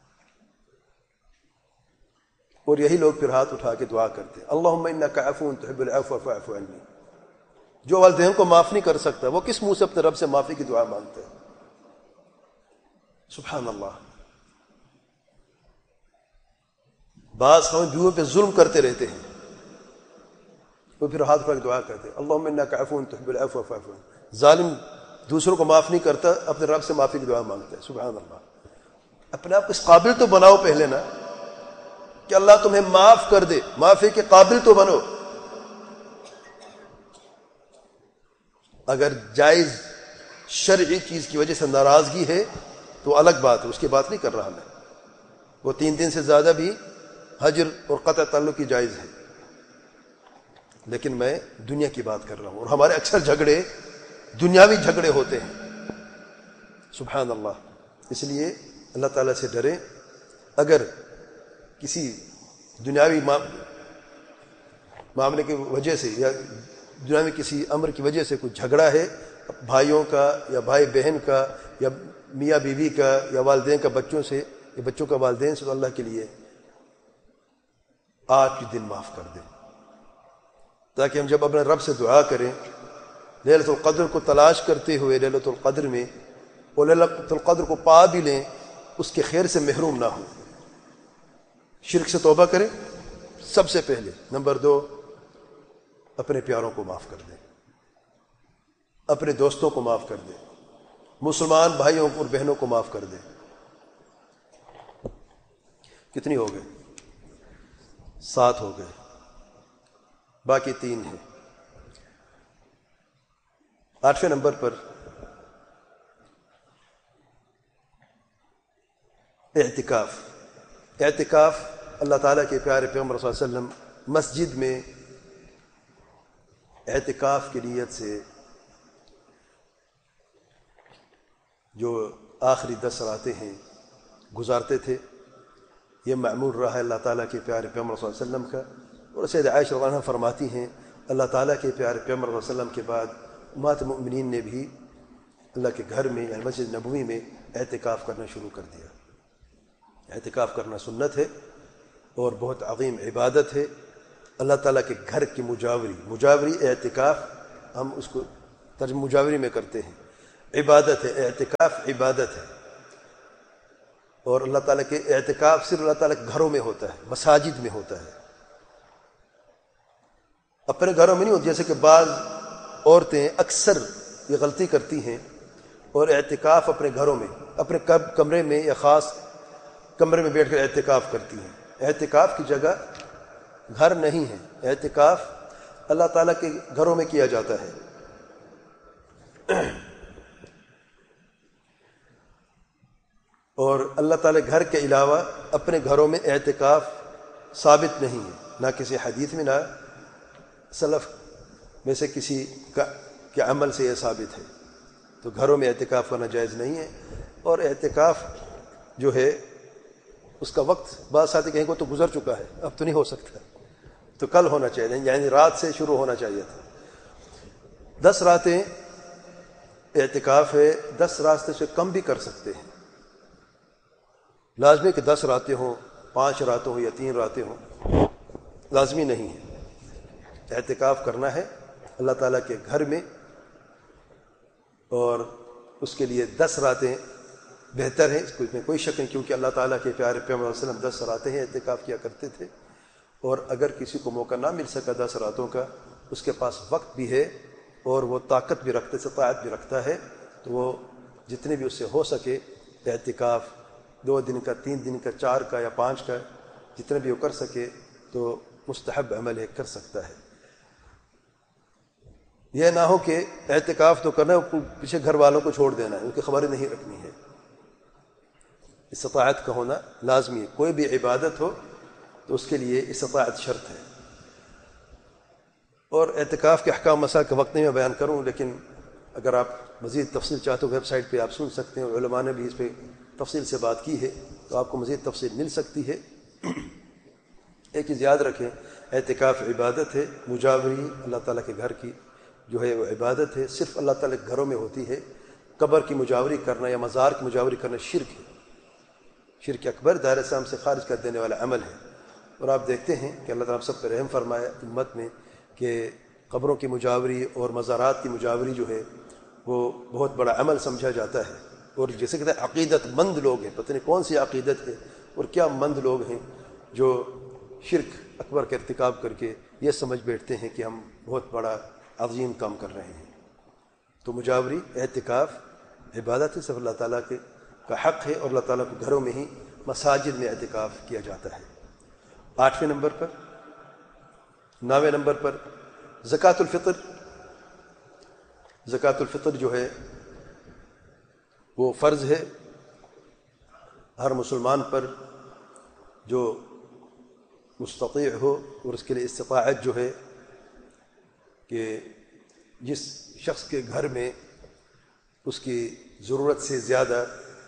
اور یہی لوگ پھر ہاتھ اٹھا کے دعا کرتے ہیں، اللہم انک عفو تحب العفو فاعف عنی۔ جو والدین کو معاف نہیں کر سکتا وہ کس منہ سے اپنے رب سے معافی کی دعا مانگتا ہے؟ سبحان اللہ۔ بعض ہم بیویوں پہ ظلم کرتے رہتے ہیں، وہ پھر ہاتھ اٹھا کے دعا کرتے ہیں، اللہم انک عفو تحب العفو فاعف عنی۔ ظالم دوسروں کو معاف نہیں کرتا، اپنے رب سے معافی کی دعا مانگتا ہے۔ سبحان اللہ۔ اپنے آپ کو اس قابل تو بناؤ پہلے نا، کہ اللہ تمہیں معاف کر دے، معافی کے قابل تو بنو۔ اگر جائز شرعی چیز کی وجہ سے ناراضگی ہے تو الگ بات ہے، اس کی بات نہیں کر رہا میں۔ وہ 3 دن سے زیادہ بھی حجر اور قطع تعلق کی جائز ہے، لیکن میں دنیا کی بات کر رہا ہوں، اور ہمارے اکثر جھگڑے دنیاوی جھگڑے ہوتے ہیں۔ سبحان اللہ۔ اس لیے اللہ تعالیٰ سے ڈریں۔ اگر کسی دنیاوی معاملے کی وجہ سے یا دنیاوی کسی امر کی وجہ سے کوئی جھگڑا ہے، بھائیوں کا یا بھائی بہن کا یا میاں بیوی کا یا والدین کا بچوں سے یا بچوں کا والدین سے، تو اللہ کے لیے آج کے دن معاف کر دیں، تاکہ ہم جب اپنے رب سے دعا کریں لیلۃ القدر کو تلاش کرتے ہوئے لیلۃ القدر میں، اور لیلۃ القدر کو پا بھی لیں، اس کے خیر سے محروم نہ ہوں۔ شرک سے توبہ کریں سب سے پہلے۔ نمبر 2، اپنے پیاروں کو معاف کر دیں، اپنے دوستوں کو معاف کر دیں، مسلمان بھائیوں اور بہنوں کو معاف کر دیں۔ کتنی ہو گئے؟ 7 ہو گئے، باقی 3 ہیں۔ 8ویں نمبر پر اعتکاف۔ اعتکاف اللہ تعالیٰ کے پیارے پیغمبر صلی اللہ علیہ وسلم مسجد میں اعتکاف کی نیت سے جو آخری 10 راتیں ہیں گزارتے تھے۔ یہ معمول رہا ہے اللہ تعالیٰ کے پیارے پیغمبر صلی اللہ علیہ وسلم کا، اور سید عائشہ رضی اللہ عنہا فرماتی ہیں اللہ تعالیٰ کے پیارے پیغمبر صلی اللہ علیہ وسلم کے بعد امہات المؤمنین نے بھی اللہ کے گھر میں یعنی مسجد نبوی میں اعتکاف کرنا شروع کر دیا۔ اعتکاف کرنا سنت ہے اور بہت عظیم عبادت ہے۔ اللہ تعالیٰ کے گھر کی مجاوری اعتکاف، ہم اس کو ترجمہ مجاوری میں کرتے ہیں. عبادت ہے، اعتکاف عبادت ہے. اور اللہ تعالیٰ کے اعتکاف صرف اللہ تعالیٰ کے گھروں میں ہوتا ہے، مساجد میں ہوتا ہے، اپنے گھروں میں نہیں ہوتا. جیسے کہ بعض عورتیں اکثر یہ غلطی کرتی ہیں اور اعتکاف اپنے گھروں میں، اپنے کمرے میں یا خاص کمرے میں بیٹھ کر اعتکاف کرتی ہیں. اعتکاف کی جگہ گھر نہیں ہے، اعتکاف اللہ تعالیٰ کے گھروں میں کیا جاتا ہے. اور اللہ تعالیٰ گھر کے علاوہ اپنے گھروں میں اعتکاف ثابت نہیں ہے، نہ کسی حدیث میں نہ سلف میں سے کسی کے عمل سے یہ ثابت ہے. تو گھروں میں اعتکاف کرنا جائز نہیں ہے. اور اعتکاف جو ہے اس کا وقت بعض ساتھی کہیں کو تو گزر چکا ہے، اب تو نہیں ہو سکتا، تو کل ہونا چاہیے، یعنی رات سے شروع ہونا چاہیے تھا. 10 راتیں اعتکاف ہے، 10 راتیں سے کم بھی کر سکتے ہیں. لازمی کہ 10 راتیں ہوں، 5 راتیں ہوں یا 3 راتیں ہوں، لازمی نہیں ہے. اعتکاف کرنا ہے اللہ تعالیٰ کے گھر میں، اور اس کے لیے 10 راتیں بہتر ہیں، اس میں کوئی شک نہیں، کیونکہ اللہ تعالیٰ کے پیارے پیغمبر صلی اللہ علیہ وسلم 10 راتیں ہیں اعتکاف کیا کرتے تھے. اور اگر کسی کو موقع نہ مل سکا 10 راتوں کا، اس کے پاس وقت بھی ہے اور وہ طاقت بھی رکھتے، استطاعت بھی رکھتا ہے، تو وہ جتنے بھی اس سے ہو سکے اعتکاف 2 دن کا، 3 دن کا، 4 کا یا 5 کا، جتنے بھی وہ کر سکے تو مستحب عمل ہے، کر سکتا ہے. یہ نہ ہو کہ اعتکاف تو کرنا ہے، پیچھے گھر والوں کو چھوڑ دینا ہے، ان کی خبریں نہیں رکھنی ہے. استطاعت کا ہونا لازمی ہے. کوئی بھی عبادت ہو تو اس کے لیے استطاعت شرط ہے. اور اعتکاف کے احکام مسائل کا وقت نہیں میں بیان کروں، لیکن اگر آپ مزید تفصیل چاہتے ہو ویب سائٹ پہ آپ سن سکتے ہیں، علماء نے بھی اس پہ تفصیل سے بات کی ہے، تو آپ کو مزید تفصیل مل سکتی ہے. ایک چیز یاد رکھیں، اعتکاف عبادت ہے، مجاوری اللہ تعالیٰ کے گھر کی جو ہے وہ عبادت ہے، صرف اللہ تعالیٰ کے گھروں میں ہوتی ہے. قبر کی مجاوری کرنا یا مزار کی مجاوری کرنا شرک ہے، شرک اکبر، دائرہ اسلام سے خارج کر دینے والا عمل ہے. اور آپ دیکھتے ہیں کہ اللہ تعالیٰ سب پہ رحم فرمایا امت میں کہ قبروں کی مجاوری اور مزارات کی مجاوری جو ہے وہ بہت بڑا عمل سمجھا جاتا ہے. اور جیسے کہتے ہیں عقیدت مند لوگ ہیں، پتہ نہیں کون سی عقیدت ہے اور کیا مند لوگ ہیں جو شرک اکبر کا ارتکاب کر کے یہ سمجھ بیٹھتے ہیں کہ ہم بہت بڑا عظیم کام کر رہے ہیں. تو مجاوری اعتکاف عبادت ہے، صرف اللہ تعالیٰ کا حق ہے، اور اللہ تعالیٰ کے گھروں میں ہی مساجد میں اعتکاف کیا جاتا ہے. 8ویں نمبر پر 9ویں نمبر پر زکوٰۃ الفطر. زکوٰۃ الفطر جو ہے وہ فرض ہے ہر مسلمان پر جو مستطیع ہو، اور اس کے لیے استطاعت جو ہے کہ جس شخص کے گھر میں اس کی ضرورت سے زیادہ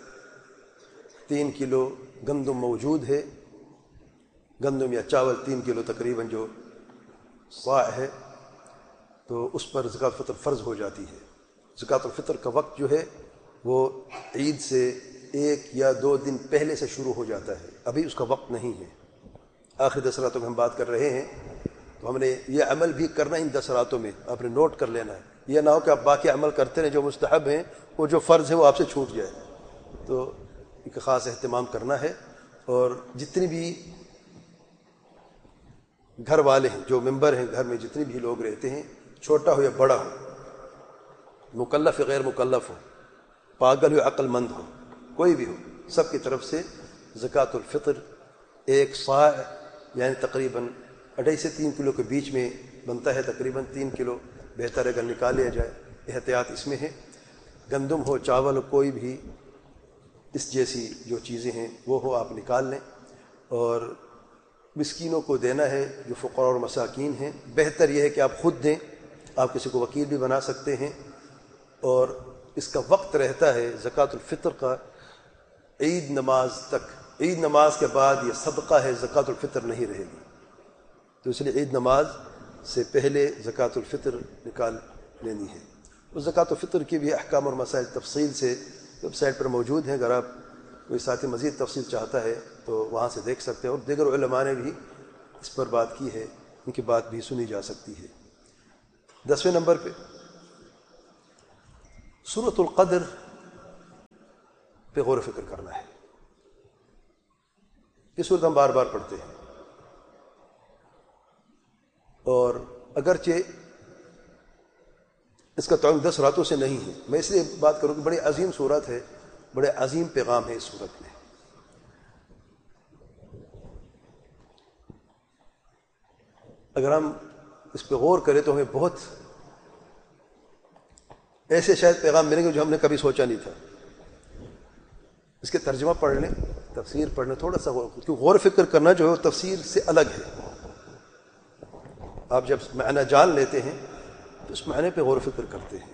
3 کلو گندم موجود ہے، گندم یا چاول 3 کلو تقریباً جو صاع ہے، تو اس پر زکوٰۃ الفطر فرض ہو جاتی ہے. زکوٰۃ الفطر کا وقت جو ہے وہ عید سے 1 یا 2 دن پہلے سے شروع ہو جاتا ہے، ابھی اس کا وقت نہیں ہے. آخری 10 راتوں میں ہم بات کر رہے ہیں، تو ہم نے یہ عمل بھی کرنا ان 10 راتوں میں، آپ نے نوٹ کر لینا ہے. یہ نہ ہو کہ آپ باقی عمل کرتے رہیں جو مستحب ہیں، وہ جو فرض ہے وہ آپ سے چھوٹ جائے. تو ایک خاص اہتمام کرنا ہے. اور جتنی بھی گھر والے ہیں، جو ممبر ہیں، گھر میں جتنے بھی لوگ رہتے ہیں، چھوٹا ہو یا بڑا ہو، مکلف یا غیر مکلف ہو، پاگل ہو یا عقل مند ہو، کوئی بھی ہو، سب کی طرف سے زکوٰۃ الفطر 1 صاع یعنی تقریباً 2.5 سے 3 کلو کے بیچ میں بنتا ہے. تقریباً 3 کلو بہتر ہے اگر نکال لیا جائے، احتیاط اس میں ہے. گندم ہو، چاول ہو، کوئی بھی اس جیسی جو چیزیں ہیں وہ ہو، آپ نکال لیں. اور مسکینوں کو دینا ہے جو فقراء اور مساکین ہیں. بہتر یہ ہے کہ آپ خود دیں، آپ کسی کو وکیل بھی بنا سکتے ہیں. اور اس کا وقت رہتا ہے زکوٰۃ الفطر کا عید نماز تک. عید نماز کے بعد یہ صدقہ ہے، زکوٰۃ الفطر نہیں رہے گی. تو اس لیے عید نماز سے پہلے زکوٰۃ الفطر نکال لینی ہے. اس زکوٰۃ الفطر کی بھی احکام اور مسائل تفصیل سے ویب سائٹ پر موجود ہیں، اگر آپ کوئی ساتھی مزید تفصیل چاہتا ہے تو وہاں سے دیکھ سکتے ہیں. اور دیگر علماء نے بھی اس پر بات کی ہے، ان کی بات بھی سنی جا سکتی ہے. 10ویں نمبر پہ سورۃ القدر پہ غور و فکر کرنا ہے. یہ سورت ہم بار بار پڑھتے ہیں، اور اگرچہ اس کا تعلق 10 راتوں سے نہیں ہے، میں اس لیے بات کروں کہ بڑی عظیم سورت ہے، بڑے عظیم پیغام ہے اس سورت میں. اگر ہم اس پہ غور کریں تو ہمیں بہت ایسے شاید پیغام ملیں گے جو ہم نے کبھی سوچا نہیں تھا. اس کے ترجمہ پڑھ لیں، تفسیر پڑھنا، تھوڑا سا غور و فکر کرنا جو ہے وہ تفسیر سے الگ ہے. آپ جب معنی جان لیتے ہیں تو اس معنی پہ غور و فکر کرتے ہیں.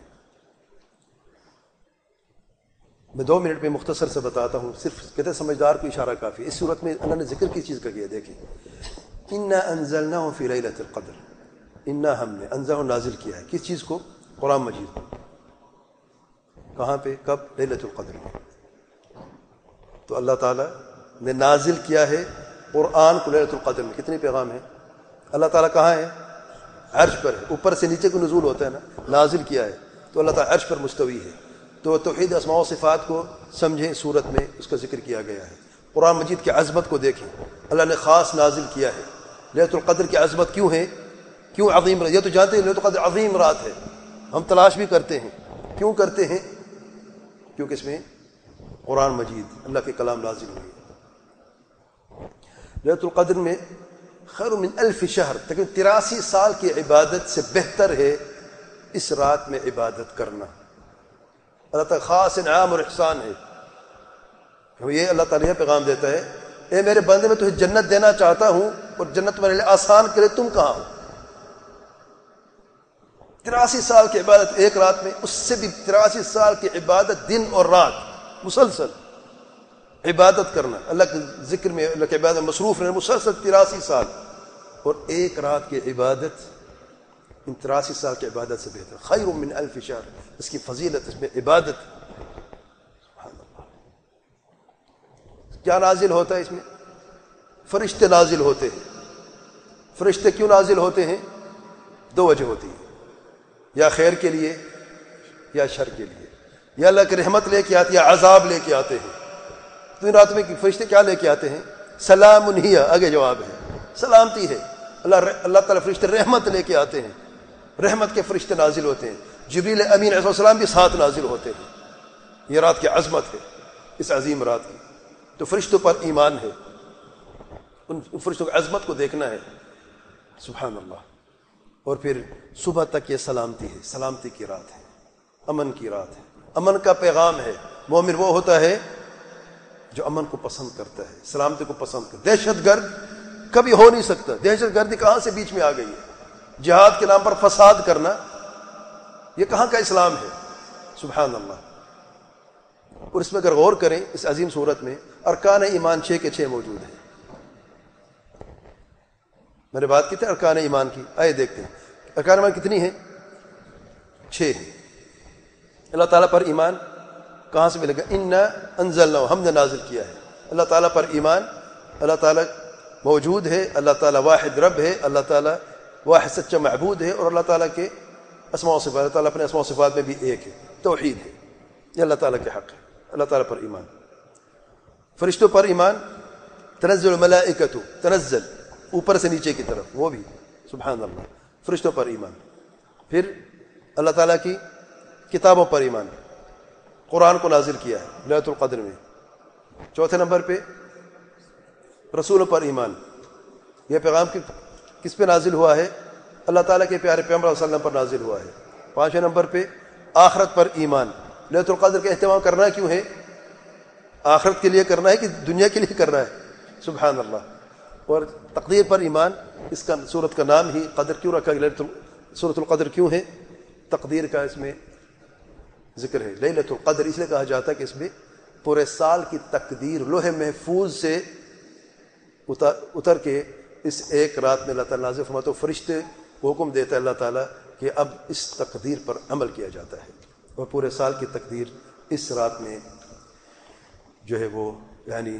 میں 2 منٹ میں مختصر سے بتاتا ہوں، صرف کہتے سمجھدار کو اشارہ کافی ہے. اس صورت میں اللہ نے ذکر کس چیز کا کیا؟ دیکھیں، انا انزلناہ فی لیلۃ القدر. انا ہم نے انزلہ نازل کیا ہے کس چیز کو؟ قرآن مجید کو. کہاں پہ؟ کب؟ لیلۃ القدر میں. تو اللہ تعالیٰ نے نازل کیا ہے قرآن کو لیلۃ القدر میں. کتنے پیغام ہیں؟ اللہ تعالیٰ کہاں ہے؟ عرش پر ہے. اوپر سے نیچے کو نزول ہوتا ہے نا، نازل کیا ہے تو اللہ تعالیٰ عرش پر مستوی ہے. تو توحید اسماء و صفات کو سمجھیں، صورت میں اس کا ذکر کیا گیا ہے. قرآن مجید کی عظمت کو دیکھیں، اللہ نے خاص نازل کیا ہے. لیلۃ القدر کی عظمت کیوں ہے؟ کیوں عظیم رات؟ یہ تو جانتے ہیں لیلۃ القدر عظیم رات ہے، ہم تلاش بھی کرتے ہیں. کیوں کرتے ہیں؟ کیونکہ اس میں قرآن مجید اللہ کے کلام نازل ہوئی. لیلۃ القدر میں خیر من 1000 شہر، تقریباً 83 سال کی عبادت سے بہتر ہے اس رات میں عبادت کرنا. اللہ تعالیٰ خاص انعام اور احسان ہے. یہ اللہ تعالیٰ یہ پیغام دیتا ہے، اے میرے بندے، میں تجھے جنت دینا چاہتا ہوں اور جنت تمہارے لیے آسان کرے، تم کہاں ہو؟ 83 سال کی عبادت ایک رات میں، اس سے بھی 83 سال کی عبادت دن اور رات مسلسل عبادت کرنا، اللہ کے ذکر میں، اللہ کے عبادت میں مصروف رہنا مسلسل 83 سال، اور ایک رات کی عبادت ان 83 سال کی عبادت سے بہتر. خیر من 1000 شہر، اس کی فضیلت، اس میں عبادت. سبحان اللہ. کیا نازل ہوتا ہے اس میں؟ فرشتے نازل ہوتے ہیں. فرشتے کیوں نازل ہوتے ہیں؟ 2 وجہ ہوتی ہیں، یا خیر کے لیے یا شر کے لیے. یا اللہ کی رحمت لے کے آتے یا عذاب لے کے آتے ہیں. تو ان راتوں میں فرشتے کیا لے کے آتے ہیں؟ سلام ہی، آگے جواب ہے، سلامتی ہے. اللہ تعالیٰ فرشتے رحمت لے کے آتے ہیں، رحمت کے فرشتے نازل ہوتے ہیں. جبریل امین علیہ السلام بھی ساتھ نازل ہوتے ہیں. یہ رات کی عظمت ہے، اس عظیم رات کی. تو فرشتوں پر ایمان ہے، ان فرشتوں کی عظمت کو دیکھنا ہے. سبحان اللہ. اور پھر صبح تک یہ سلامتی ہے، سلامتی کی رات ہے، امن کی رات ہے، امن کا پیغام ہے. مومن وہ ہوتا ہے جو امن کو پسند کرتا ہے، سلامتی کو پسند کرتا ہے. دہشت گرد کبھی ہو نہیں سکتا. دہشت گردی کہاں سے بیچ میں آ گئی ہے؟ جہاد کے نام پر فساد کرنا، یہ کہاں کا اسلام ہے؟ سبحان اللہ. اور اس میں اگر غور کریں اس عظیم صورت میں ارکان ایمان 6 کے 6 موجود ہیں. میں نے بات کی تھی ارکان ایمان کی، آئے دیکھتے ہیں ارکان ایمان کتنی ہیں؟ 6 ہیں. اللہ تعالیٰ پر ایمان کہاں سے ملے گا؟ انا انزلناہ، ہم نے نازل کیا ہے. اللہ تعالیٰ پر ایمان، اللہ تعالیٰ موجود ہے، اللہ تعالیٰ واحد رب ہے، اللہ تعالیٰ واحد سچا معبود ہے، اور اللہ تعالیٰ کے اسماء و صفات، اللہ تعالیٰ اپنے اسماء و صفات میں بھی ایک ہے، توحید ہے. یہ اللہ تعالیٰ کے حق ہے. اللہ تعالیٰ پر ایمان. فرشتوں پر ایمان، تنزل الملائکۃ، تنزل اوپر سے نیچے کی طرف، وہ بھی سبحان اللہ. فرشتوں پر ایمان. پھر اللہ تعالیٰ کی کتابوں پر ایمان، قرآن کو نازل کیا ہے لیلۃ القدر میں. 4 نمبر پہ رسولوں پر ایمان. یہ پیغام کس پہ نازل ہوا ہے؟ اللہ تعالیٰ کے پیارے پیغمبر صلی اللہ علیہ وسلم پر نازل ہوا ہے. 5 نمبر پہ آخرت پر ایمان. لیلۃ القدر کا اہتمام کرنا کیوں ہے؟ آخرت کے لیے کرنا ہے کہ دنیا کے لیے کرنا ہے؟ سبحان اللہ. اور تقدیر پر ایمان. اس کا سورت کا نام ہی قدر کیوں رکھا گیا؟ سورۃ القدر کیوں ہے؟ تقدیر کا اس میں ذکر ہے. لیلۃ القدر اس لیے کہا جاتا ہے کہ اس میں پورے سال کی تقدیر لوح محفوظ سے اتر کے اس ایک رات میں اللہ تعالیٰ نازل فرماتا. تو فرشتے کو حکم دیتا ہے اللہ تعالیٰ کہ اب اس تقدیر پر عمل کیا جاتا ہے، اور پورے سال کی تقدیر اس رات میں جو ہے وہ، یعنی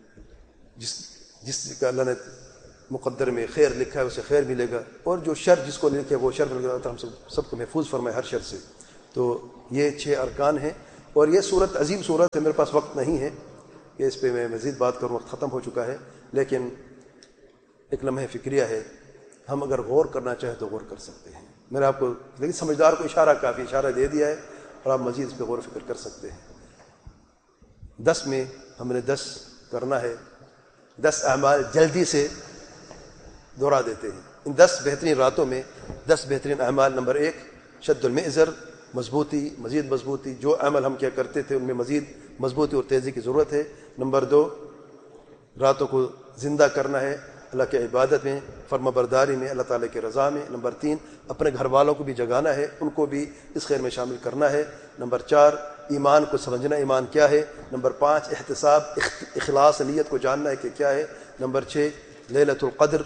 جس کا اللہ نے مقدر میں خیر لکھا ہے اسے خیر ملے گا، اور جو شر جس کو لکھے وہ شر ملے گا. ہم سب کو محفوظ فرمائے ہر شر سے. تو یہ 6 ارکان ہیں، اور یہ صورت عظیم صورت ہے، میرے پاس وقت نہیں ہے کہ اس پہ میں مزید بات کروں، وقت ختم ہو چکا ہے، لیکن ایک لمحہ فکریہ ہے، ہم اگر غور کرنا چاہیں تو غور کر سکتے ہیں. میں نے آپ کو، لیکن سمجھدار کو اشارہ کافی، اشارہ دے دیا ہے، اور آپ مزید اس پہ غور و فکر کر سکتے ہیں. 10 میں ہم نے 10 کرنا ہے، 10 اعمال جلدی سے دہرا دیتے ہیں. ان 10 بہترین راتوں میں 10 بہترین اعمال. نمبر 1 شد المئزر، مضبوطی، مزید مضبوطی، جو عمل ہم کیا کرتے تھے ان میں مزید مضبوطی اور تیزی کی ضرورت ہے. نمبر 2 راتوں کو زندہ کرنا ہے اللہ کی عبادت میں، فرما برداری میں، اللہ تعالیٰ کی رضا میں. نمبر 3 اپنے گھر والوں کو بھی جگانا ہے، ان کو بھی اس خیر میں شامل کرنا ہے. نمبر 4 ایمان کو سمجھنا، ایمان کیا ہے. نمبر 5 احتساب، اخلاص، نیت کو جاننا ہے کہ کیا ہے. نمبر 6 لیلۃ القدر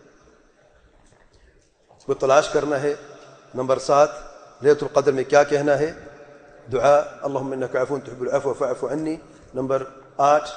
کو تلاش کرنا ہے. نمبر 7 لیلۃ القدر میں کیا کہنا ہے، دعا اللہم انک عفو تحب العفو فاعف عنی. نمبر 8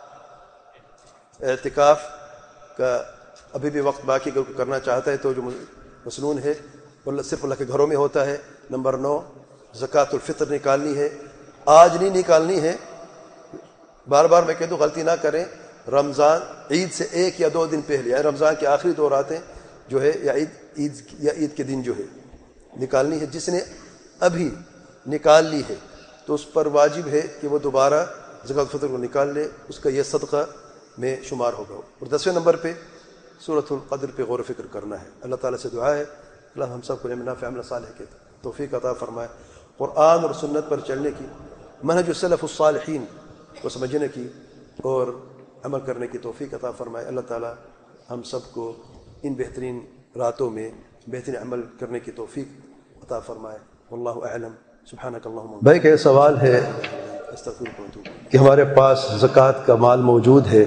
اعتکاف کا ابھی بھی وقت باقی کرنا چاہتا ہے تو جو مسنون ہے وہ صرف اللہ کے گھروں میں ہوتا ہے. نمبر 9 زکوٰۃ الفطر نکالنی ہے، آج نہیں نکالنی ہے، بار بار میں کہہ دوں غلطی نہ کریں، رمضان عید سے 1 یا 2 دن پہلے، یعنی رمضان کے آخری 2 راتیں جو ہے یا عید کے دن جو ہے نکالنی ہے. جس نے ابھی نکال لی ہے تو اس پر واجب ہے کہ وہ دوبارہ زکوٰۃ الفطر کو نکال لے، اس کا یہ صدقہ میں شمار ہوگا. اور 10ویں نمبر پہ سورۃ القدر پہ غور و فکر کرنا ہے. اللہ تعالیٰ سے دعا ہے اللہ ہم سب کو علم نافع عمل صالح کی توفیق عطا فرمائے، قرآن اور سنت پر چلنے کی، منہج السلف الصالحین کو سمجھنے کی اور عمل کرنے کی توفیق عطا فرمائے. اللہ تعالیٰ ہم سب کو ان بہترین راتوں میں بہترین عمل کرنے کی توفیق عطا فرمائے. واللہ اعلم. سبحانک اللہم. بھائی کا یہ سوال ہے کہ ہمارے پاس زکوٰۃ کا مال موجود ہے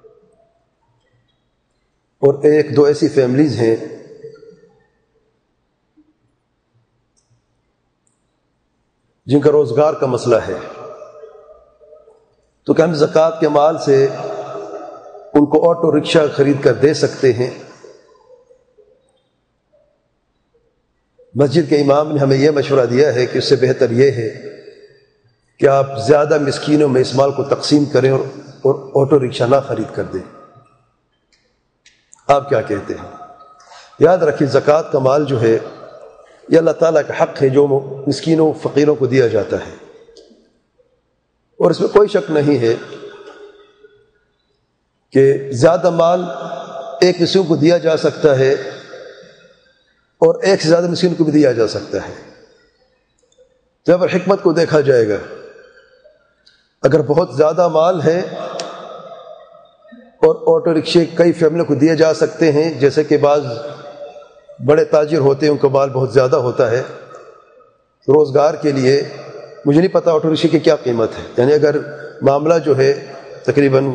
اور 1-2 ایسی فیملیز ہیں جن کا روزگار کا مسئلہ ہے، تو کہ ہم زکوٰۃ کے مال سے ان کو آٹو رکشہ خرید کر دے سکتے ہیں؟ مسجد کے امام نے ہمیں یہ مشورہ دیا ہے کہ اس سے بہتر یہ ہے کہ آپ زیادہ مسکینوں میں اس مال کو تقسیم کریں اور آٹو رکشہ نہ خرید کر دیں. آپ کیا کہتے ہیں؟ یاد رکھیے زکوٰۃ کا مال جو ہے یہ اللہ تعالیٰ کا حق ہے جو مسکینوں فقیروں کو دیا جاتا ہے، اور اس میں کوئی شک نہیں ہے کہ زیادہ مال ایک مسکین کو دیا جا سکتا ہے اور ایک سے زیادہ مسکین کو بھی دیا جا سکتا ہے. جب حکمت کو دیکھا جائے گا، اگر بہت زیادہ مال ہے اور آٹو رکشے کئی فیملیوں کو دیے جا سکتے ہیں، جیسے کہ بعض بڑے تاجر ہوتے ہیں ان کا مال بہت زیادہ ہوتا ہے روزگار کے لیے. مجھے نہیں پتا آٹو رکشے کی کیا قیمت ہے، یعنی اگر معاملہ جو ہے تقریباً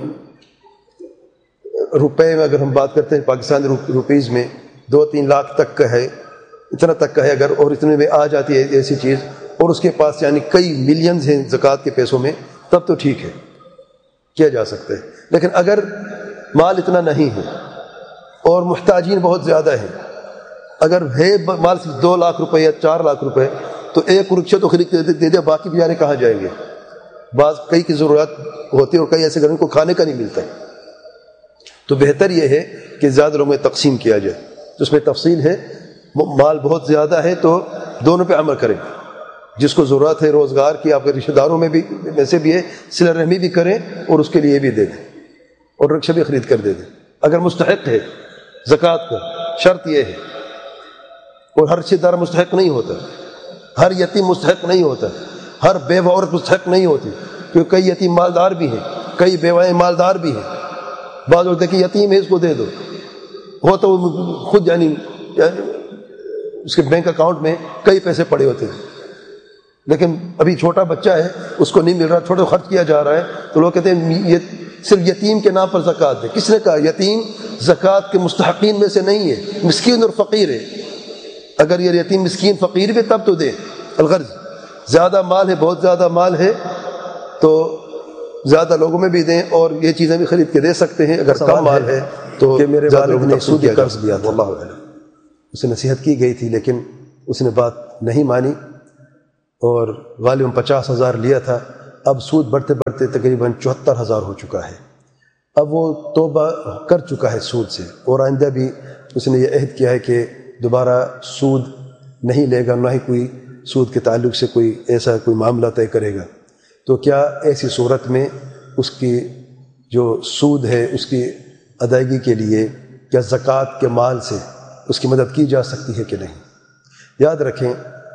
روپے میں اگر ہم بات کرتے ہیں پاکستانی روپیز میں 2-3 لاکھ تک کا ہے، اتنا تک کا ہے اگر، اور اتنے میں آ جاتی ہے ایسی چیز، اور اس کے پاس یعنی کئی ملینز ہیں زکوٰۃ کے پیسوں میں، تب تو ٹھیک ہے کیا جا سکتا ہے. لیکن اگر مال اتنا نہیں ہے اور محتاجین بہت زیادہ ہیں، اگر ہے مال صرف 2 لاکھ روپے یا 4 لاکھ روپے تو ایک رکشہ تو خرید دے دے، باقی بیچارے کہاں جائیں گے؟ بعض کئی کی ضرورت ہوتی ہے اور کئی ایسے گھر کو کھانے کا نہیں ملتا ہے. تو بہتر یہ ہے کہ زیادہ لوگوں میں تقسیم کیا جائے. تو اس میں تفصیل ہے، مال بہت زیادہ ہے تو دونوں پہ عمل کریں. جس کو ضرورت ہے روزگار کی، آپ کے رشتہ داروں میں بھی ویسے بھی ہے، صلہ رحمی بھی کریں اور اس کے لیے بھی دے دیں اور رکشہ بھی خرید کر دے دیں. اگر مستحق ہے زکوٰۃ کا، شرط یہ ہے، اور ہر رشتہ دار مستحق نہیں ہوتا، ہر یتیم مستحق نہیں ہوتا، ہر بیوہ عورت مستحق نہیں ہوتی، کیونکہ کئی یتیم مالدار بھی ہیں، کئی بیوائیں مالدار بھی ہیں. بعض لوگ دیکھیں یتیم ہے اس کو دے دو، ہو تو خود یعنی اس کے بینک اکاؤنٹ میں کئی پیسے پڑے ہوتے ہیں، لیکن ابھی چھوٹا بچہ ہے اس کو نہیں مل رہا، چھوٹا خرچ کیا جا رہا ہے، تو لوگ کہتے ہیں یہ صرف یتیم کے نام پر زکوٰۃ دے. کس نے کہا یتیم زکوٰۃ کے مستحقین میں سے نہیں ہے، مسکین اور فقیر ہے. اگر یہ یتیم مسکین فقیر بھی تب تو دے. الغرض زیادہ مال ہے، بہت زیادہ مال ہے تو زیادہ لوگوں میں بھی دیں اور یہ چیزیں بھی خرید کے دے سکتے ہیں. اگر کم مال ہے تو کہ میرے والد نے سودی قرض دیا تھا، واللہ اعلم، اسے نصیحت کی گئی تھی لیکن اس نے بات نہیں مانی اور غالباً 50,000 لیا تھا، اب سود بڑھتے بڑھتے تقریباً 74,000 ہو چکا ہے۔ اب وہ توبہ کر چکا ہے سود سے، اور آئندہ بھی اس نے یہ عہد کیا ہے کہ دوبارہ سود نہیں لے گا، نہ ہی کوئی سود کے تعلق سے کوئی ایسا کوئی معاملہ طے کرے گا۔ تو کیا ایسی صورت میں اس کی جو سود ہے اس کی ادائیگی کے لیے کیا زکوٰۃ کے مال سے اس کی مدد کی جا سکتی ہے کہ نہیں؟ یاد رکھیں،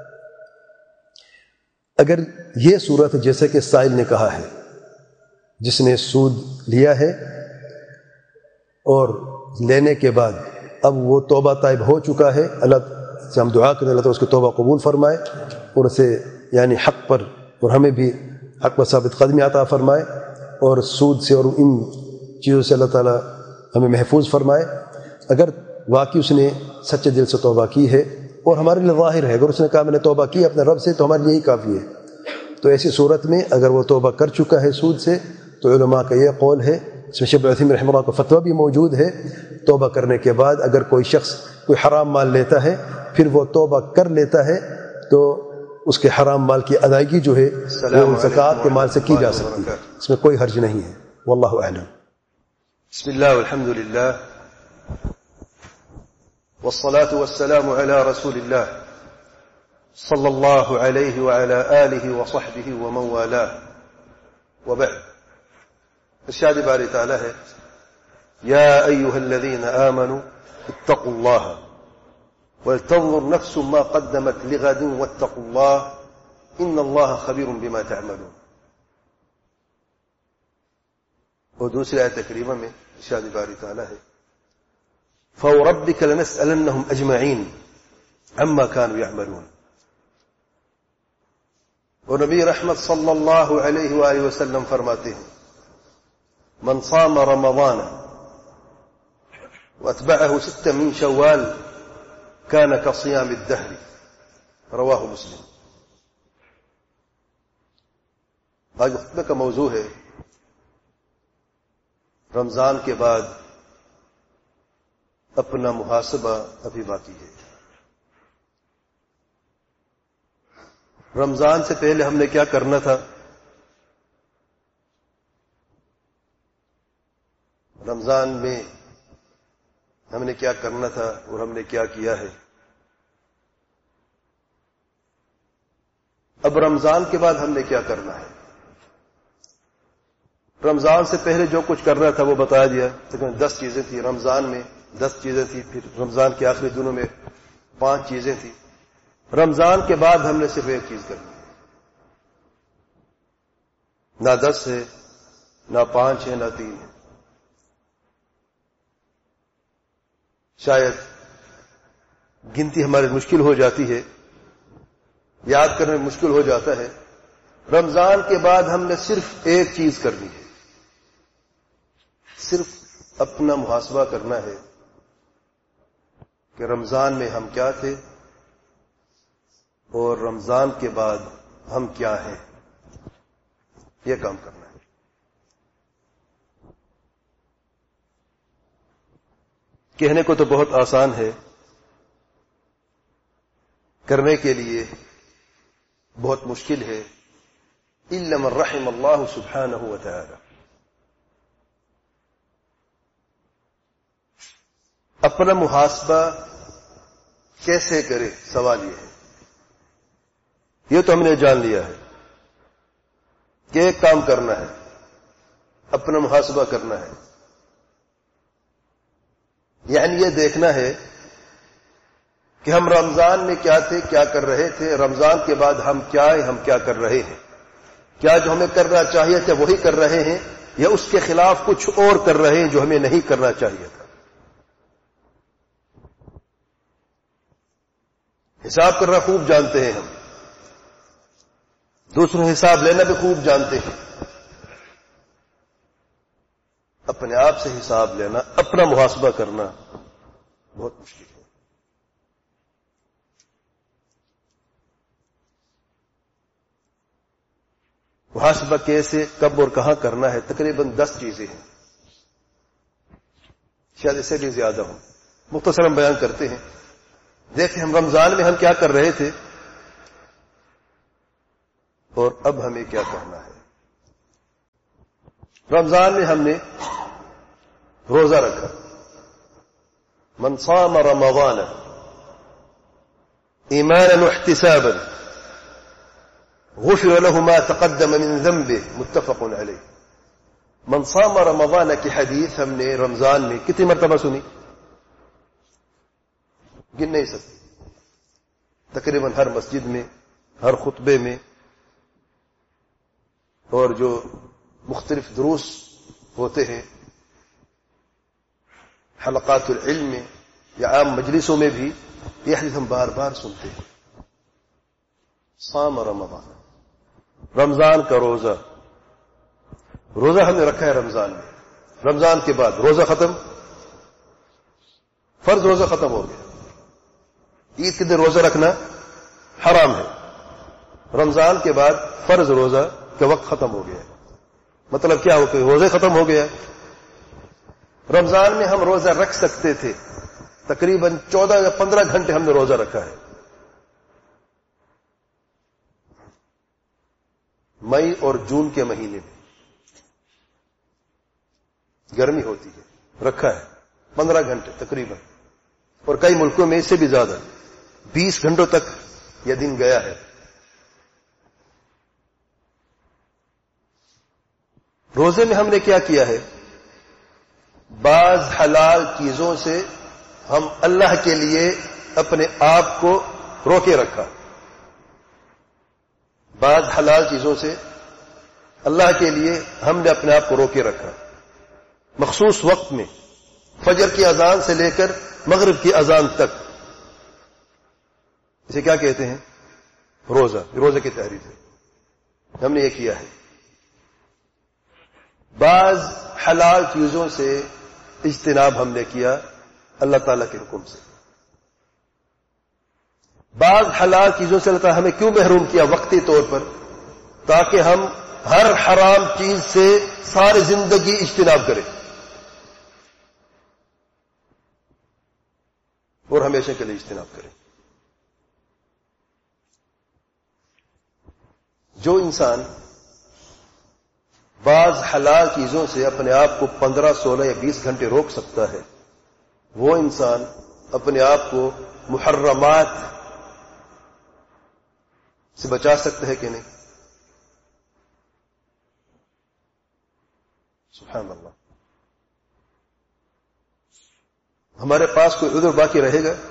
اگر یہ صورت جیسے کہ سائل نے کہا ہے، جس نے سود لیا ہے اور لینے کے بعد اب وہ توبہ طائب ہو چکا ہے، اللہ سے ہم دعا کریں اللہ تعالیٰ اس کی توبہ قبول فرمائے اور اسے یعنی حق پر اور ہمیں بھی حق پر ثابت قدمی عطا فرمائے، اور سود سے اور ان چیزوں سے اللہ تعالیٰ ہمیں محفوظ فرمائے۔ اگر واقعی اس نے سچے دل سے توبہ کی ہے اور ہمارے لیے ظاہر ہے، اگر اس نے کہا میں نے توبہ کی اپنے رب سے، تو ہمارے لیے ہی کافی ہے۔ تو ایسی صورت میں اگر وہ توبہ کر چکا ہے سود سے، تو علماء کا یہ قول ہے، اس میں شیخ ابن عثیمین رحمہ اللہ کا فتویٰ بھی موجود ہے، توبہ کرنے کے بعد اگر کوئی شخص کوئی حرام مال لیتا ہے پھر وہ توبہ کر لیتا ہے تو اس کے حرام مال کی ادائیگی جو ہے وہ زکوٰۃ کے مال سے کی جا سکتی ہے، اس میں کوئی حرج نہیں ہے۔ واللہ اعلم۔ بسم الله والحمد لله والصلاة والسلام على رسول الله صلى الله عليه وعلى آله وصحبه ومن والاه وبعد۔ ارشاد باری تعالی ہے، یا ایها الذین آمنوا اتقوا الله ولتنظر نفس ما قدمت لغد واتقوا الله ان الله خبیر بما تعملون۔ اور دوسری آیت کریمہ میں ارشاد باری تعالی ہے، فوربک لنسألنهم اجمعین عما كانوا يعملون۔ اور نبی رحمت صلی اللہ علیہ وآلہ وسلم فرماتے ہیں، من صام رمضان واتبعه 6 من شوال كان كصيام الدهر، رواہ مسلم۔ آج خطبہ کا موضوع ہے رمضان کے بعد اپنا محاسبہ ابھی باقی ہے۔ رمضان سے پہلے ہم نے کیا کرنا تھا، رمضان میں ہم نے کیا کرنا تھا اور ہم نے کیا کیا ہے، اب رمضان کے بعد ہم نے کیا کرنا ہے۔ رمضان سے پہلے جو کچھ کرنا تھا وہ بتا دیا، تقریباً 10 چیزیں تھیں، رمضان میں 10 چیزیں تھیں، پھر رمضان کے آخری دنوں میں 5 چیزیں تھیں۔ رمضان کے بعد ہم نے صرف ایک چیز کرنی ہے، نہ 10 ہے، نہ 5 ہے، نہ 3 ہے۔ شاید گنتی ہماری مشکل ہو جاتی ہے، یاد کرنے میں مشکل ہو جاتا ہے۔ رمضان کے بعد ہم نے صرف ایک چیز کرنی ہے، صرف اپنا محاسبہ کرنا ہے کہ رمضان میں ہم کیا تھے اور رمضان کے بعد ہم کیا ہیں، یہ کام کرنا ہے۔ کہنے کو تو بہت آسان ہے، کرنے کے لیے بہت مشکل ہے، الا من رحم اللہ سبحانہ وتعالی۔ اپنا محاسبہ کیسے کرے، سوال یہ ہے۔ یہ تو ہم نے جان لیا ہے کہ ایک کام کرنا ہے، اپنا محاسبہ کرنا ہے، یعنی یہ دیکھنا ہے کہ ہم رمضان میں کیا تھے، کیا کر رہے تھے، رمضان کے بعد ہم کیا ہیں، ہم کیا کر رہے ہیں، کیا جو ہمیں کرنا چاہیے تھا وہی کر رہے ہیں یا اس کے خلاف کچھ اور کر رہے ہیں جو ہمیں نہیں کرنا چاہیے تھا۔ حساب کرنا خوب جانتے ہیں ہم، دوسروں حساب لینا بھی خوب جانتے ہیں، اپنے آپ سے حساب لینا، اپنا محاسبہ کرنا بہت مشکل ہے۔ محاسبہ کیسے، کب اور کہاں کرنا ہے، تقریباً 10 چیزیں ہیں، شاید اس سے بھی زیادہ ہوں، مختصراً بیان کرتے ہیں۔ دیکھیں ہم رمضان میں ہم کیا کر رہے تھے، اور اب ہمیں کیا کرنا ہے. رمضان میں ہم نے روزہ رکھا. من صام رمضان ایمانا واحتسابا غفر له ما تقدم من ذنبه متفق علیہ. من صام رمضان کی حدیث ہم نے رمضان میں کتنی مرتبہ سنی؟ گن نہیں سکتے. تقریباً ہر مسجد میں، ہر خطبے میں، اور جو مختلف دروس ہوتے ہیں حلقات العلم میں یا عام مجلسوں میں بھی یہ حدیث ہم بار بار سنتے ہیں. صام رمضان، رمضان کا روزہ. روزہ ہم نے رکھا ہے رمضان میں. رمضان کے بعد روزہ ختم، فرض روزہ ختم ہو گیا. عید کے دن روزہ رکھنا حرام ہے. رمضان کے بعد فرض روزہ کا وقت ختم ہو گیا. مطلب کیا ہو کہ روزے ختم ہو گیا. رمضان میں ہم روزہ رکھ سکتے تھے. تقریباً 14 یا 15 گھنٹے ہم نے روزہ رکھا ہے. مئی اور جون کے مہینے میں گرمی ہوتی ہے، رکھا ہے 15 گھنٹے تقریباً، اور کئی ملکوں میں اس سے بھی زیادہ 20 گھنٹوں تک یہ دن گیا ہے. روزے میں ہم نے کیا کیا ہے؟ بعض حلال چیزوں سے ہم اللہ کے لیے اپنے آپ کو روکے رکھا. بعض حلال چیزوں سے اللہ کے لیے ہم نے اپنے آپ کو روکے رکھا. مخصوص وقت میں، فجر کی اذان سے لے کر مغرب کی اذان تک. اسے کیا کہتے ہیں؟ روزہ. روزے کی تحریر ہے. ہم نے یہ کیا ہے. بعض حلال چیزوں سے اجتناب ہم نے کیا اللہ تعالیٰ کے حکم سے. بعض حلال چیزوں سے اللہ تعالیٰ ہمیں کیوں محروم کیا؟ وقتی طور پر، تاکہ ہم ہر حرام چیز سے ساری زندگی اجتناب کریں اور ہمیشہ کے لیے اجتناب کریں. جو انسان بعض حلال چیزوں سے اپنے آپ کو 15، 16 یا 20 گھنٹے روک سکتا ہے، وہ انسان اپنے آپ کو محرمات سے بچا سکتا ہے کہ نہیں؟ سبحان اللہ. ہمارے پاس کوئی عذر باقی رہے گا؟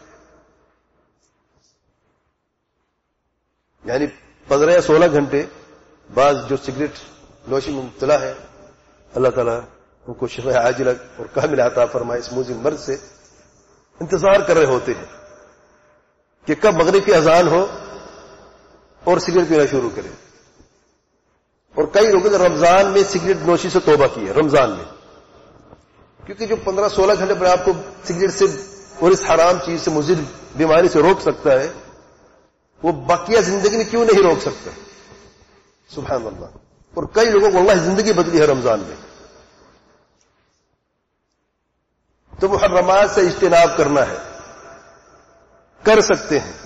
یعنی 15 یا 16 گھنٹے بعض جو سگریٹ نوشی میں مبتلا ہے، اللہ تعالیٰ ان کو شفاء عاجلہ اور کاملہ عطا فرمائے، اس موذن مرض سے انتظار کر رہے ہوتے ہیں کہ کب مغرب کی اذان ہو اور سگریٹ پینا شروع کریں. اور کئی لوگوں نے رمضان میں سگریٹ نوشی سے توبہ کی ہے. رمضان میں، کیونکہ جو 15-16 گھنٹے پر آپ کو سگریٹ سے اور اس حرام چیز سے، مضر بیماری سے روک سکتا ہے، وہ باقیہ زندگی میں کیوں نہیں روک سکتا؟ سبحان اللہ. اور کئی لوگوں کو اللہ زندگی بدلی ہے رمضان میں. تو محرمات سے اجتناب کرنا ہے، کر سکتے ہیں.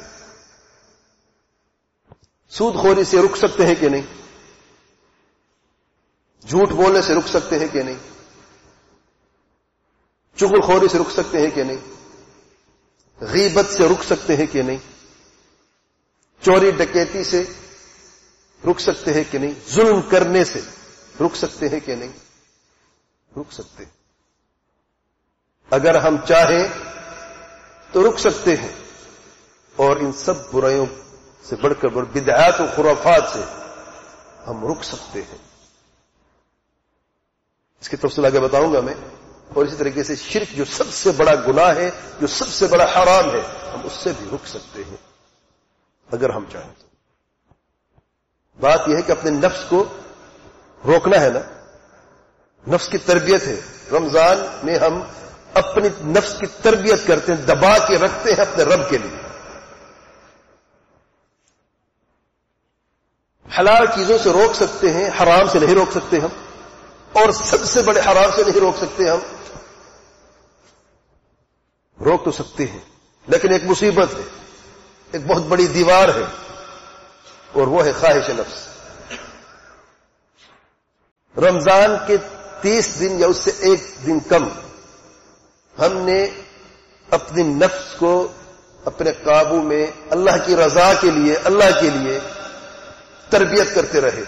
سود خوری سے رک سکتے ہیں کہ نہیں؟ جھوٹ بولنے سے رک سکتے ہیں کہ نہیں؟ چغل خوری سے رک سکتے ہیں کہ نہیں؟ غیبت سے رک سکتے ہیں کہ نہیں؟ چوری ڈکیتی سے رک سکتے ہیں کہ نہیں؟ ظلم کرنے سے رک سکتے ہیں کہ نہیں؟ رک سکتے ہیں. اگر ہم چاہیں تو رک سکتے ہیں. اور ان سب برائیوں سے بڑھ کر بدعات و خرافات سے ہم رک سکتے ہیں. اس کی تفصیل آگے بتاؤں گا میں. اور اسی طریقے سے شرک جو سب سے بڑا گناہ ہے، جو سب سے بڑا حرام ہے، ہم اس سے بھی رک سکتے ہیں اگر ہم چاہیں تو. بات یہ ہے کہ اپنے نفس کو روکنا ہے نا. نفس کی تربیت ہے. رمضان میں ہم اپنی نفس کی تربیت کرتے ہیں، دبا کے رکھتے ہیں اپنے رب کے لیے. حلال چیزوں سے روک سکتے ہیں، حرام سے نہیں روک سکتے ہم. اور سب سے بڑے حرام سے نہیں روک سکتے ہم. روک تو سکتے ہیں لیکن ایک مصیبت ہے، ایک بہت بڑی دیوار ہے. اور وہ ہے خواہش نفس. رمضان کے 30 دن یا اس سے ایک دن کم ہم نے اپنی نفس کو اپنے قابو میں اللہ کی رضا کے لیے، اللہ کے لیے تربیت کرتے رہے.